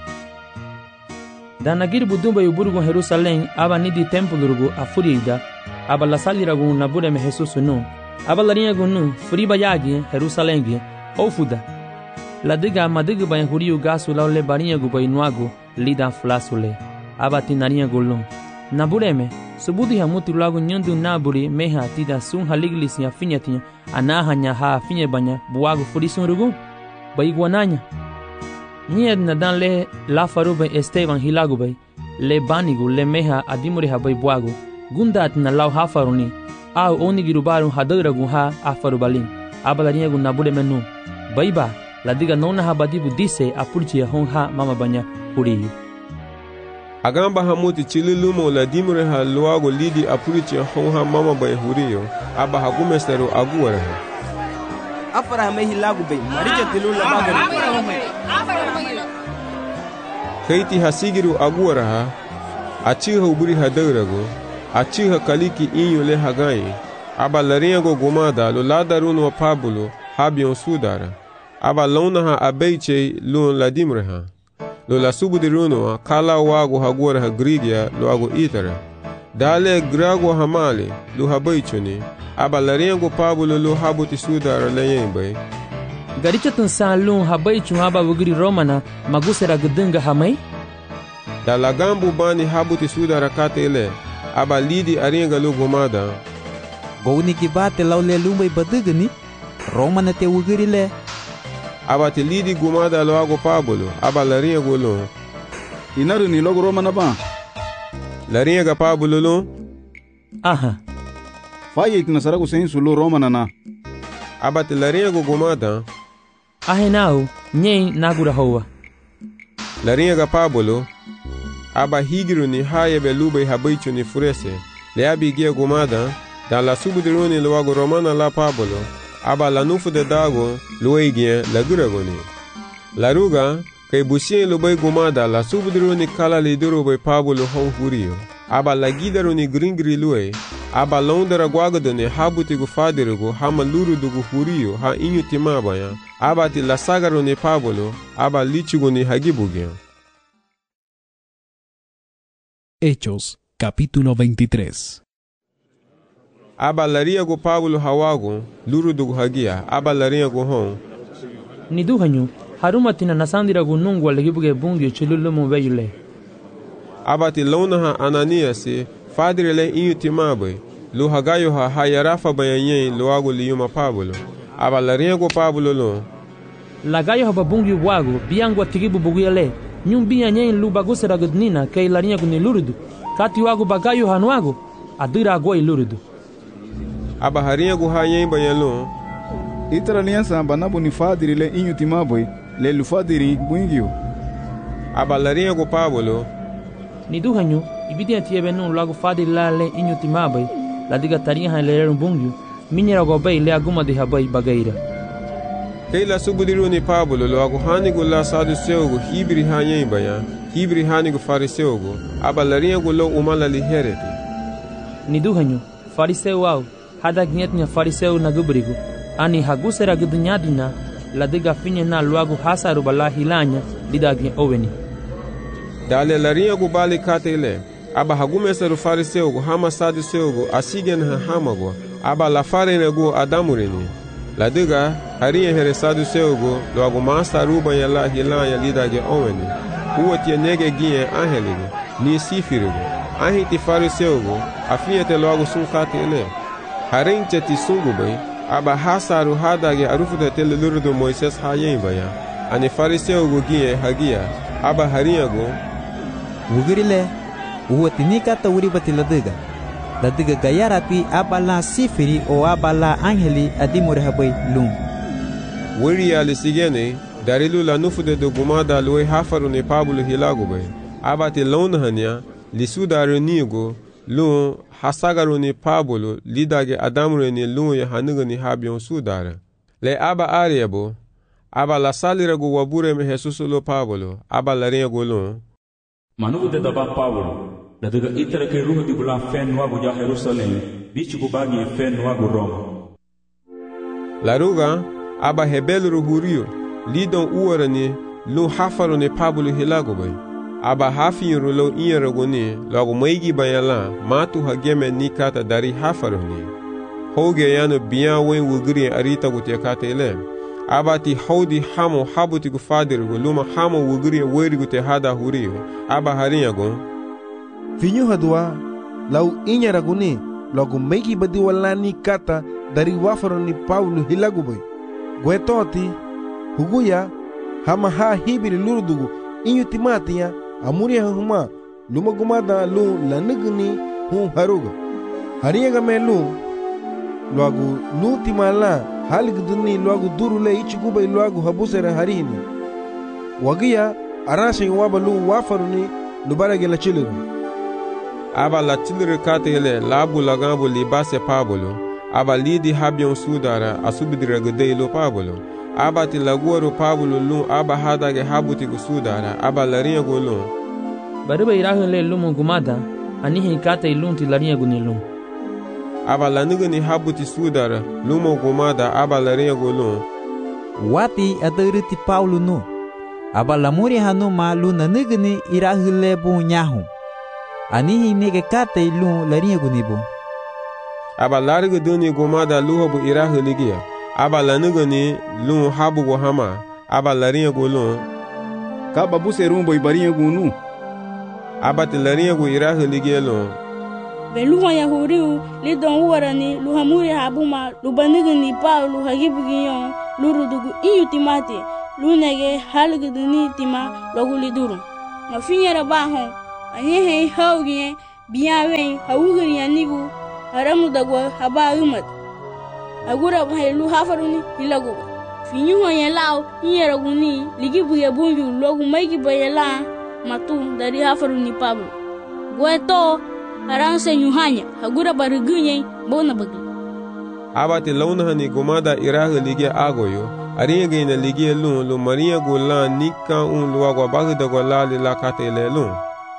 Danagir budumba yuburgu Jerusalem aba nidi tempulurugu afuriida, aba lasaliragu nabureme Jesusu nu, aba larinyagu nu furiba yagi Jerusalengi, ofuda. Ladiga madiga bayan huriyu gasu laule barinyagu bainuagu lidan flasule, aba tinarinyagu lun. Nabureme, subudi hamuti luagu nyundu naburi meha tida sun haliglis ya finyatinya, anahanya ha finye banya buagu furisun rugu, baiguananya. Nied na dan le la farube Esteban hilagu bay, le banigu le meha adimuri ha bay buagu, gundat na lau ha faruni, au onigirubaru hadaragu ha afarubalin, abalarinyagu nabure menu, baiba, la diga nona ha badibu dise apurchi ya hon ha mama banya huriyu. Agamba hamuti chililumo la dimure ha luago lidi apurchi ya hon ha mama banya huriyu, aba hagumesteru aguwara ha. Afara hame hilagu bay, marija tilu la bagari. Kaiti hasigiru aguwara ha, achiha uburi hadaragu, achiha kaliki inyo le hagayi, aba larinyago gomada lo ladarun wa Pablo habion sudara, aba launa ha abeiche lun la dimre ha, lo la subudiruno ha kala wago haguwara ha Grigia lo ago itara, dale grago hamale lo habeichoni, aba larinyago Pablo lo habuti sudara la yembay. Garichatun salun habaichu haba wugiri Romana magusera gudunga hamai? Da lagambu bani habuti sudara katele, aba lidi aringa lu gomada. Gouni kibate laule lumbai badugani, Romana te wugiri le. Aba te lidi gomada lo ago Pablo, aba laringa golo, inaru ni logo Roma na ba. Larinha ga Pablo lo. Aha. Faye itina saragu sensu lo Roma na na. Abate larinha go gomada. Ahe nao, nyen nagura hoa. Larinha ga Pablo. Aba higiru ni haye belube habaichu ni furese. Le abigia gomada. Da la subudiruni luago Romana la Pablo. Aba la nufu de dago luegia la guragoni. La ruga. Kay busien lubay gumada la subudiruni kala liduro bay Pablo hon hurio. Aba la gidaruni gringri lue. Aba londera guagadone habuti gu fadirugo hama lurudugu hurio ha inyu timabaya. Aba ti la sagaruni Pablo. Aba lichuguni hagibugia. Hechos, capítulo veintitrés. Aba laria gu Pablo hawago lurudugu hagia. Aba laria gu hon. Ni duhanyu. Haruma tina nasandira gunungu walegibuge bungi chululumu vejule. Abati launaha Ananiasi fadrile inyu timabe. Lu hagayo ha hayarafa bayanyen luago liyuma Pablo. Aba lariengo Pablo lo. Lagayo ha babungi wago biangu atigibu buguyale. Nyumbi nyen lu bagusera gudnina kay lariengo ni lurudu. Kati wago bagayo hanuago adira agoi lurudu. Aba hariengo ha yen bayalo. Itara liansa banabu ni fadrile inyu timabe. Le lufadiri buingio. Aba larinha Pablo. Ni duhanyu ibidi atiebe nun lago fadiri la le inyu timabai. La diga tarinha ha le bungio. Minera gobei le aguma de habai bagaira. Kay la subudiru ni Pablo lo ago hanigu la sadu seugo hibri hanyen baya. Hibri hanigu fariseugo. Aba larinha lo umala li hereti. Ni duhanyu fariseu au hada gnyetnya fariseu na gubrigo. Ani hagusera gudunyadina. La diga finye na luagu hasaru bala hilanya didagi oweni. Dale larinha gu bali katele. Aba hagume seru fariseu gu hama sadu seugo asigen ha hamago. Aba la farene gu adamureni. La diga harinha here sadu seugo luagu masta ruba ya la hilanya didagi oweni. Uwa tia nege gie angelige. Ni sifirigo. Ahiti fariseu gu afinye te luagu sun katele. Harinche ti sungu bay. Aba hasaru hadage arufuda tele lurudu Moises hayen baya. Ani fariseu gugie hagia. Aba hariago. Wugirile. Uwa tinika ta wuri bati ladiga. Ladiga gayarapi aba la sifiri o aba la angeli adimure habai lum. Wuri ya lisigene. Darilu la nufude do gumada lue hafaru ne Pablo hilago bay. Aba ti lonhania. Lisudaru nigo. Lun hasagaru ni Pablo lidage adamure ni lun ya hanuga ni habion sudara. Le aba ariabo. Aba la salira gu wabure me Jesus lo Pablo. Aba la ringo lun. Manugu de daba Pablo. La diga itara ke ruhu di bula fen wagu ja Jerusalem. Bichi gu bagi fen wagu Roma. La ruga. Aba hebelu hurio. Lidon uwara ni lun hafaru ni Pablo hilago bay. Aba hafin rulo inyeragoni lagu maigi bayala matu hageme nikata dari hafaroni. Hoge yano biyan wen wugri arita gutia kata ele. Aba ti haudi hamo habuti gu fadiru luma hamo wugri weri gutia hada hurio. Aba harinyago. Finyo hadwa lau inyeragoni lagu maigi badi wala nikata dari wafaroni Paulo hilaguboy. Gwetoti huguya hama ha hibiri lurudugu inyu timatiya amuri huma luma gumada lu lanigni hu haruga hariyaga me lu luagu lu timala haligduni luagu durule ichigubai luagu habusera harini wagiya arashi waba lu wafaruni lubarage la chiliru. Aba la chiliru katele labu lagambo libase Pablo. Aba lidi habion sudara asubidira gudei lo Pablo. Aba ti laguaro Pablo lu aba hadage habuti gu sudara. Aba larinha gu lu. Bariba irahun le lumu gumada. Anihi kata ilun ti larinha gu ni lum. Aba laniga ni habuti sudara. Lumu gumada aba larinha gu lu. Wati adariti Paulo no. Aba lamuri hanu ma lu naniga ni irahun le bu nyahu. Anihi nege kata ilun larinha gu ni bu. Aba lariga duni gumada luho bu irahun ligia. Aba laniga ni lu habu gu hama. Aba larinha gu lu. Kaba buse rumbo ibarinha gu nu. Aba ti larinha gu irahun ligia lu. Beluha ya huriu lidon uwarani luhamuri habuma lubaniga ni Paulo hagibugiyon lurudugu iyu timati lunege haligiduni tima logu liduru. mafinyera ba hon anye he hawgiye biya wen hawugri yanigu haramu dagwa haba umat agura bahelu hafaruni hilago finyu hoye lao yera guni ligi buye bunju logu maigi bayela matu dari hafaruni Pablo gweto haranse nyuhanya agura barugunye bona bagi abati launa hani gumada iraga ligi agoyo ariya gaina ligi lun lu maria golan nika un lu agwa bagda gola la katele lun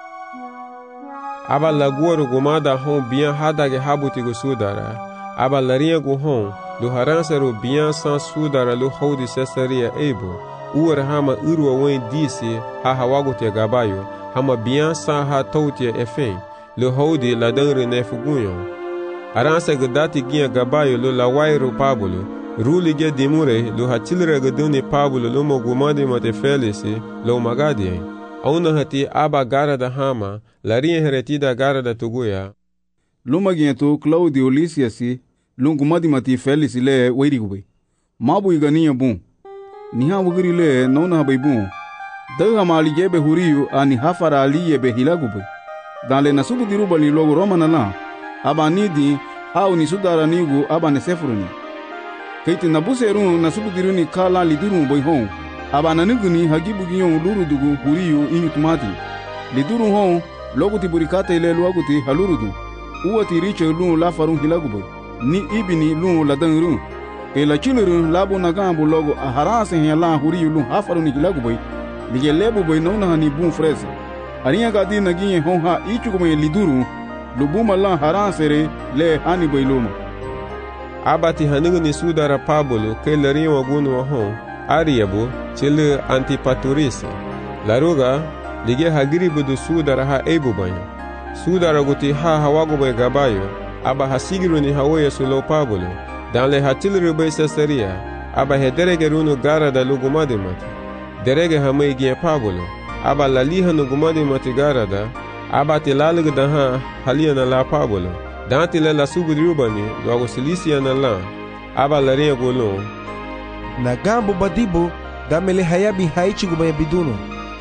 aba laguoro gumada hon bien hadage habuti go sudara aba laria go hon lu haransero bien sans sudara lu hodi sesaria ebo uwer hama urwa wen disi ha hawago te gabayo hama bien sans ha tauti efen lu hodi la dangre nefugunyo aranse gadati gia gabayo lu la wairo Pablo ruli ge dimure lu hatilre gaduni Pablo lu mo gumade mate felisi lu magadi auna hati aba gara da hama laria heretida gara da tuguya luma giento Claudio Lysiasi lungu madi mati Felix le weirigube mabu igania bun niha wugiri le nona habai bun daga mali jebe huriyu ani hafara aliye be hilagube dale nasubu diruba ni logo romana na aba nidi au ni sudara nigu aba ne sefuruni keiti nabuseru nasubu diruni kala liduru boy hon aba nanuguni hagibu giyon luru dugu huriyu inyutumati liduru hon logo tiburikata ile luaguti halurudu uwati riche lu la farun hilagube ni ibini lu la dangru e la chiluru labo nagambu logo aharase hela huriyu lu hafaru ni hilagube lige lebu boy nona hani bun frese ariya gadi nagiye hon ha ichugume liduru lubuma la harasere le hani boy luma abati hanuguni sudara Pablo ke lariya wagunu wa hon ariyabu chile Antipatris laruga lige hagiribu du sudara ha ebu banyo sudara guti ha hawago boy gabayo aba hasigiru ni hawoye sulo Pablo dan le hatilru boy Caesarea aba hederege runu gara da lugumade mati derege hamay gie Pablo aba laliha nu gumade mati gara da aba tilalugu da ha halia na la Pablo dan tile la subudrubani logo Silisia na la aba laria golon na gambo badibo damele hayabi haichigu boy biduno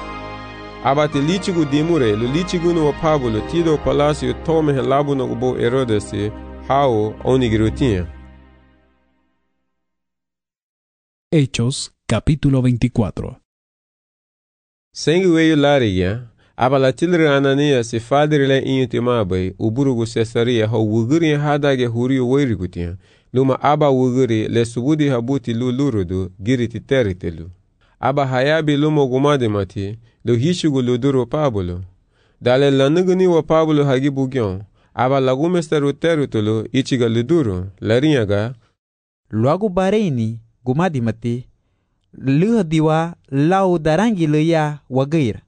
abate lichigu dimure lu lichigu no Pablo tido palacio tome helabu no bo Herodes hao onigirutia. Hechos capítulo veinticuatro. Sengu lariya abala tilre Anania se fadrile intimabai uburugu Caesarea ho wuguri hadage huriyo weirigutia luma aba wuguri le subudi habuti lu lurudu giriti teritelu aba hayabi lumo gumade mati lo hishugu luduro Pablo dale lanuguni wa Pablo hagibu gyon aba lagumesteru terutulu ichiga luduro lariyaga luagu bareni gumadi mati luha diwa lau darangi leya wagair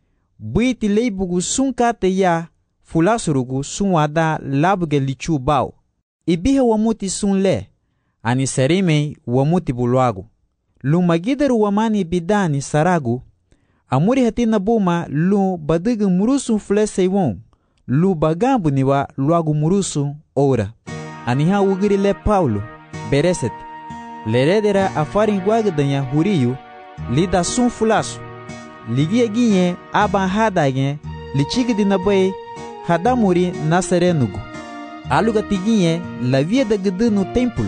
buiti leibugu sunkate ya fulasurugu sunwada labuge lichu bao ibihe wamuti sunle ani serime wamuti buluagu lumagideru wamani bidani saragu amuri hatina buma lu badigu murusu flese won lu bagambu niwa luagu murusu ora aniha wugiri le Paulo bereset leredera afarin gwagdanya huriyu lida sun fulasu ligie ginye aba hadage lichigdi nabai hadamuri naserenugu aluga tiginye la via de gdunu templo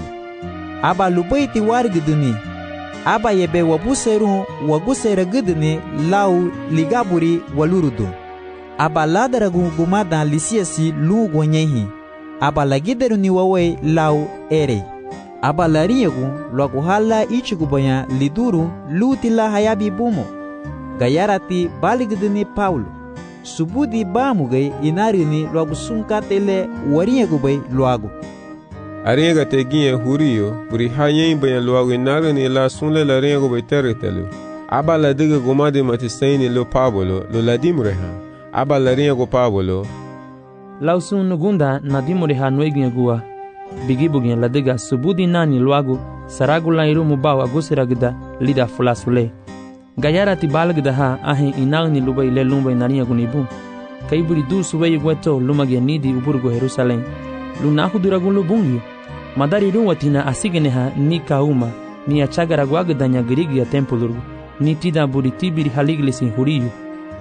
aba lubaiti wargduni aba yebe wabuseru wagusera gdni lau ligaburi walurudu aba ladaragu gumada lisiasi lu gonyehi aba lagideru ni wawe lau ere aba lariegu logu hala ichigubaya liduru lutila hayabi bumo gayarati baligdni Paulo subudi bamugai inarini logu sunkatele wariegubay loagu ariega teginye huriyo buri hayen bayan loagu inarini la sunle la riegubay teritelu aba la diga gumade matisaini lo Pablo lo ladimreha aba la riegu Pablo lausun nugunda nadimreha noeginye gua bigibugin ladiga subudi nani luagu saragula irumu bawa gusiragda lida fulasule gayara ti balgda ha ahin inagni lubai le lumbai naniya gunibu kaiburi du subai gweto lumage nidi uburgo Jerusalem lunahu duragun lubungi madari ruwatina asigene ha ni kauma ni achagara gwagdanya grigi ya tempulurgu ni tida buri tibiri haliglisin huriyu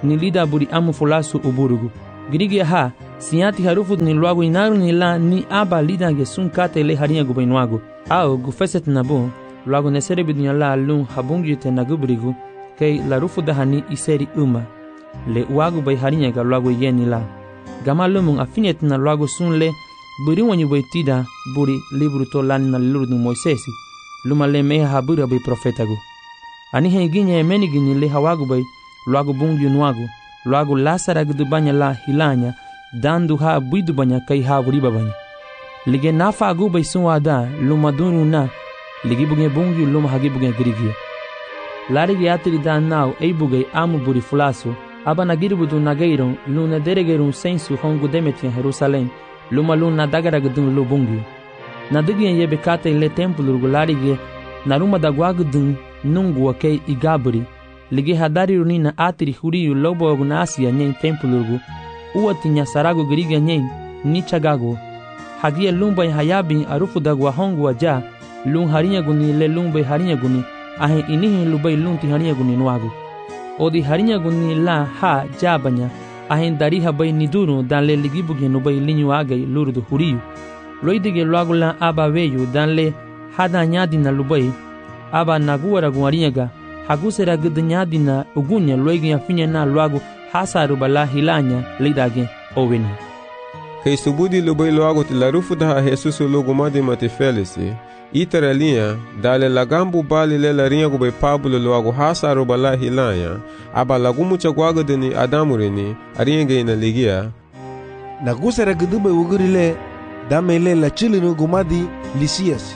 ni lida buri amu fulasu uburugu. Grigia ha, siati harufu ni luagu inaru ni la ni aba lida ge sun kate le harinha gubainwago. Ao gufeset nabu, luagu nesere bidunya la lun habungi te nagubrigu, kei la rufu dahani iseri uma. Le uagu bai harinha ga luagu yeni la. Gama lumung afinet na luagu sun le, buri wanyu bai tida buri libru to lani na lurdu Moisesi. Luma le meha habura bai profetagu. Ani henginya emeni gini le hawagu bai, luagu bungi unuagu, luagu lasara gudubanya la hilanya, dandu ha buidu banya kai ha wuriba banya. Lige nafa agu bai sunwada, luma dunu na, ligi buge bungi luma hagi buge grigia. Larigi atiri da nao ei buge amu buri fulasu, aba nagiribudu nageiron, luna deregerum sensu hongu demetian Jerusalem, luma luna dagara gudun lu bungi. Nadigien yebe kate le templu larigi, naruma dagwagudun nungu wakei igaburi. Ligi hadari runina atiri huriyu lobo agunasi nyen tempulurgu uwati nyasarago griga nyen nichagago hagia lumba hayabin arufu dagwa hongu aja lun harinya guni le lumba harinya guni ahe inihi lubai lunti harinya guni nwago odi harinya guni la ha jabanya ahe dari habai niduru dan le ligi bugi nubai linyu agai lurdu huriyu loidige luago la aba weyu dan le hada nyadi na lubai aba naguara guarinyaga hagusera gudnyadina ugunya loigia finya na luagu hasaru bala hilanya lidage owini. Kei subudi lubai luagu ti larufu daha Jesus lugu madi mati felisi, itara linha, dale lagambu bali le larinha gubai Pablo luagu hasaru bala hilanya, aba lagumu chagwaga dini adamurini, arinha ina ligia. Nagusera gudubai ugurile, damele la chilinu gumadi Lisias.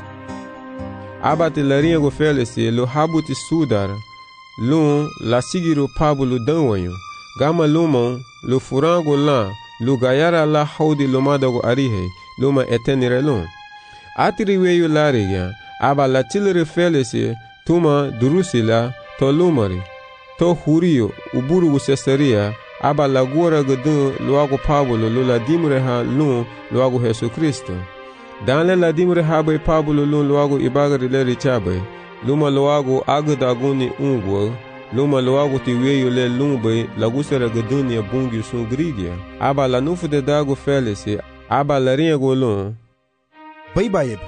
Abati larinha go felisi lo habuti sudar lun la sigiru Pablo danwanyo gama lumon lo furango la lo gayara la haudi lo madago arihe luma etenire lun atiri weyu lariga aba la tilere felisi tuma durusila to lumari to huriyo uburugu sesaria aba la gora gudun luago Pablo lo la dimreha lun luago Jesu Kristo. Dan le la dimre habe Pablo lun luago ibagari le richabe, luma luago agdaguni ungwo, luma luago ti weyo le lumbe lagusera guduni bungi sun grigia, aba la nufu de dago felisi, aba la ringo lun. Bai bayeb,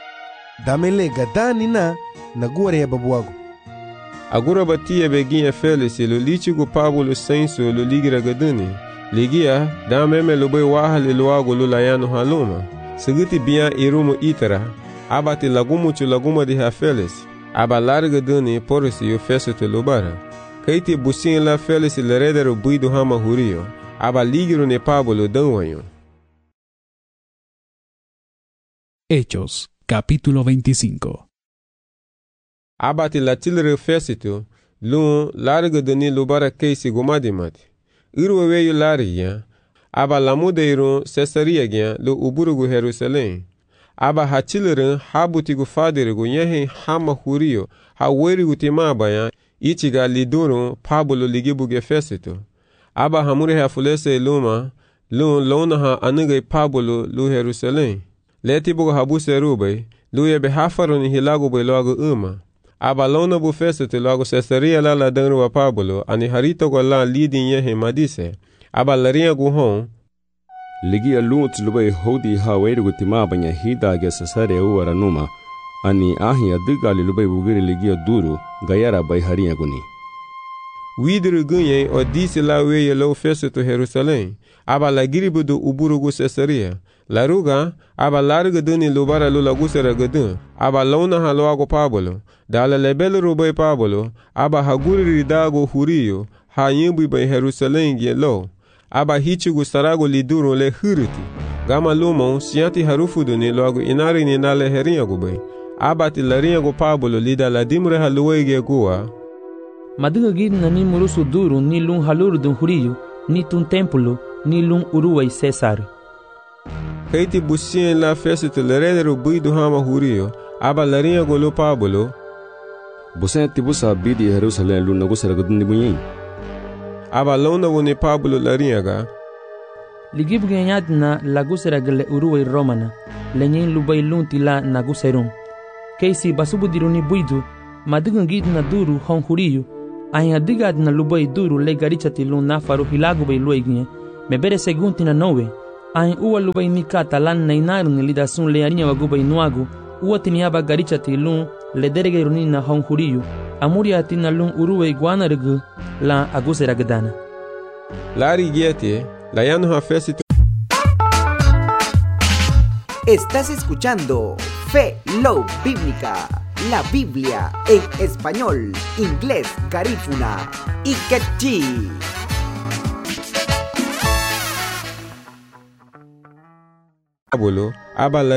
damele gadani na nagure ya babuago. Agura batia beginha felisi lo lichigo Pablo senso lo ligira guduni, ligia dameme lo bai wahali luago lulayano haluma. Seguti bia irumu itara, abati lagumu chu laguma de hafeles, aba larga duni porisi yo feso te lubara. Kaiti busin la felis le redero buido hama hurio, aba ligiru ne Pablo danwanyo. Hechos, capítulo veinticinco. Abati la tilre fesito, lun larga duni lubara keisi gumadimati. Irweweyo larga, aba lamudeirun Cesaria gyan lo uburugu Jerusalem. Aba hachilirin habutigu fadirigu nyehin hama hurio ha werigu timabaya ichiga lidurun Pablo ligibuge fesito. Aba hamure ha fulese luma lun lona ha anigay Pablo lu Jerusalem. Letibugu habuse rubay lu yebe hafarun hilagu bay loagu uma. Aba lona bu fesito loagu Cesaria la la danruwa Pablo ani harito go la lidi nyehin madise. Aba larinha guhon ligia lunt lubai hodi ha weirugu timabanya hidage Cesaria uwara numa ani ahi adigali lubai bugiri ligia duru gayara bai harinha guni. Widru gunye o disi la weye lo feso to Jerusalem, aba la giribudu uburugu Cesaria. La ruga, aba larga duni lubara lula gusera gadun, aba launa ha loago Pablo, da la lebele rubai Pablo, aba haguri ridago hurio, ha yimbu bai Jerusalem ge lo, aba hichigu sarago liduru le huriti, gama lumon sianti harufu duni loago inari ni nale herinha gubai, aba ti larinha go Pablo lida la dimre ha luwege gua, Madiga gidna ni murusu duru ni lun haluru dun hurio, ni tun templo, ni lun uruwai Cesar. Kaiti busien la fesito le redero buidu hama hurio, aba larinha go lo Pablo, busien tibusa bidi Jerusalem lun nagusera gadun bunyin. Aba lona wone Pablo larinha ga. Ligibu genyadna lagusera gale uruwai Romana, lenyen lubai lunti la naguserun. Keisi basubu diruni buidu, madiga gidna duru hon hurio, ahin adiga na lubai duru le garicha ti lun na faru hilagu bai luigne me bere segunti na nowe ahin uwa lubai mikata lan na inaru ni lida sun le arinya wagu bai nuagu uwa tiniaba garicha ti lun le derege runi na honjuriyu amuri ati na lun uruwe iguana regu la agusera gadana Lari Giete, la Yano Hafesi. Estás escuchando Fe Love Bíblica, la Biblia en español, inglés, garífuna y quechí. Abuelo, abala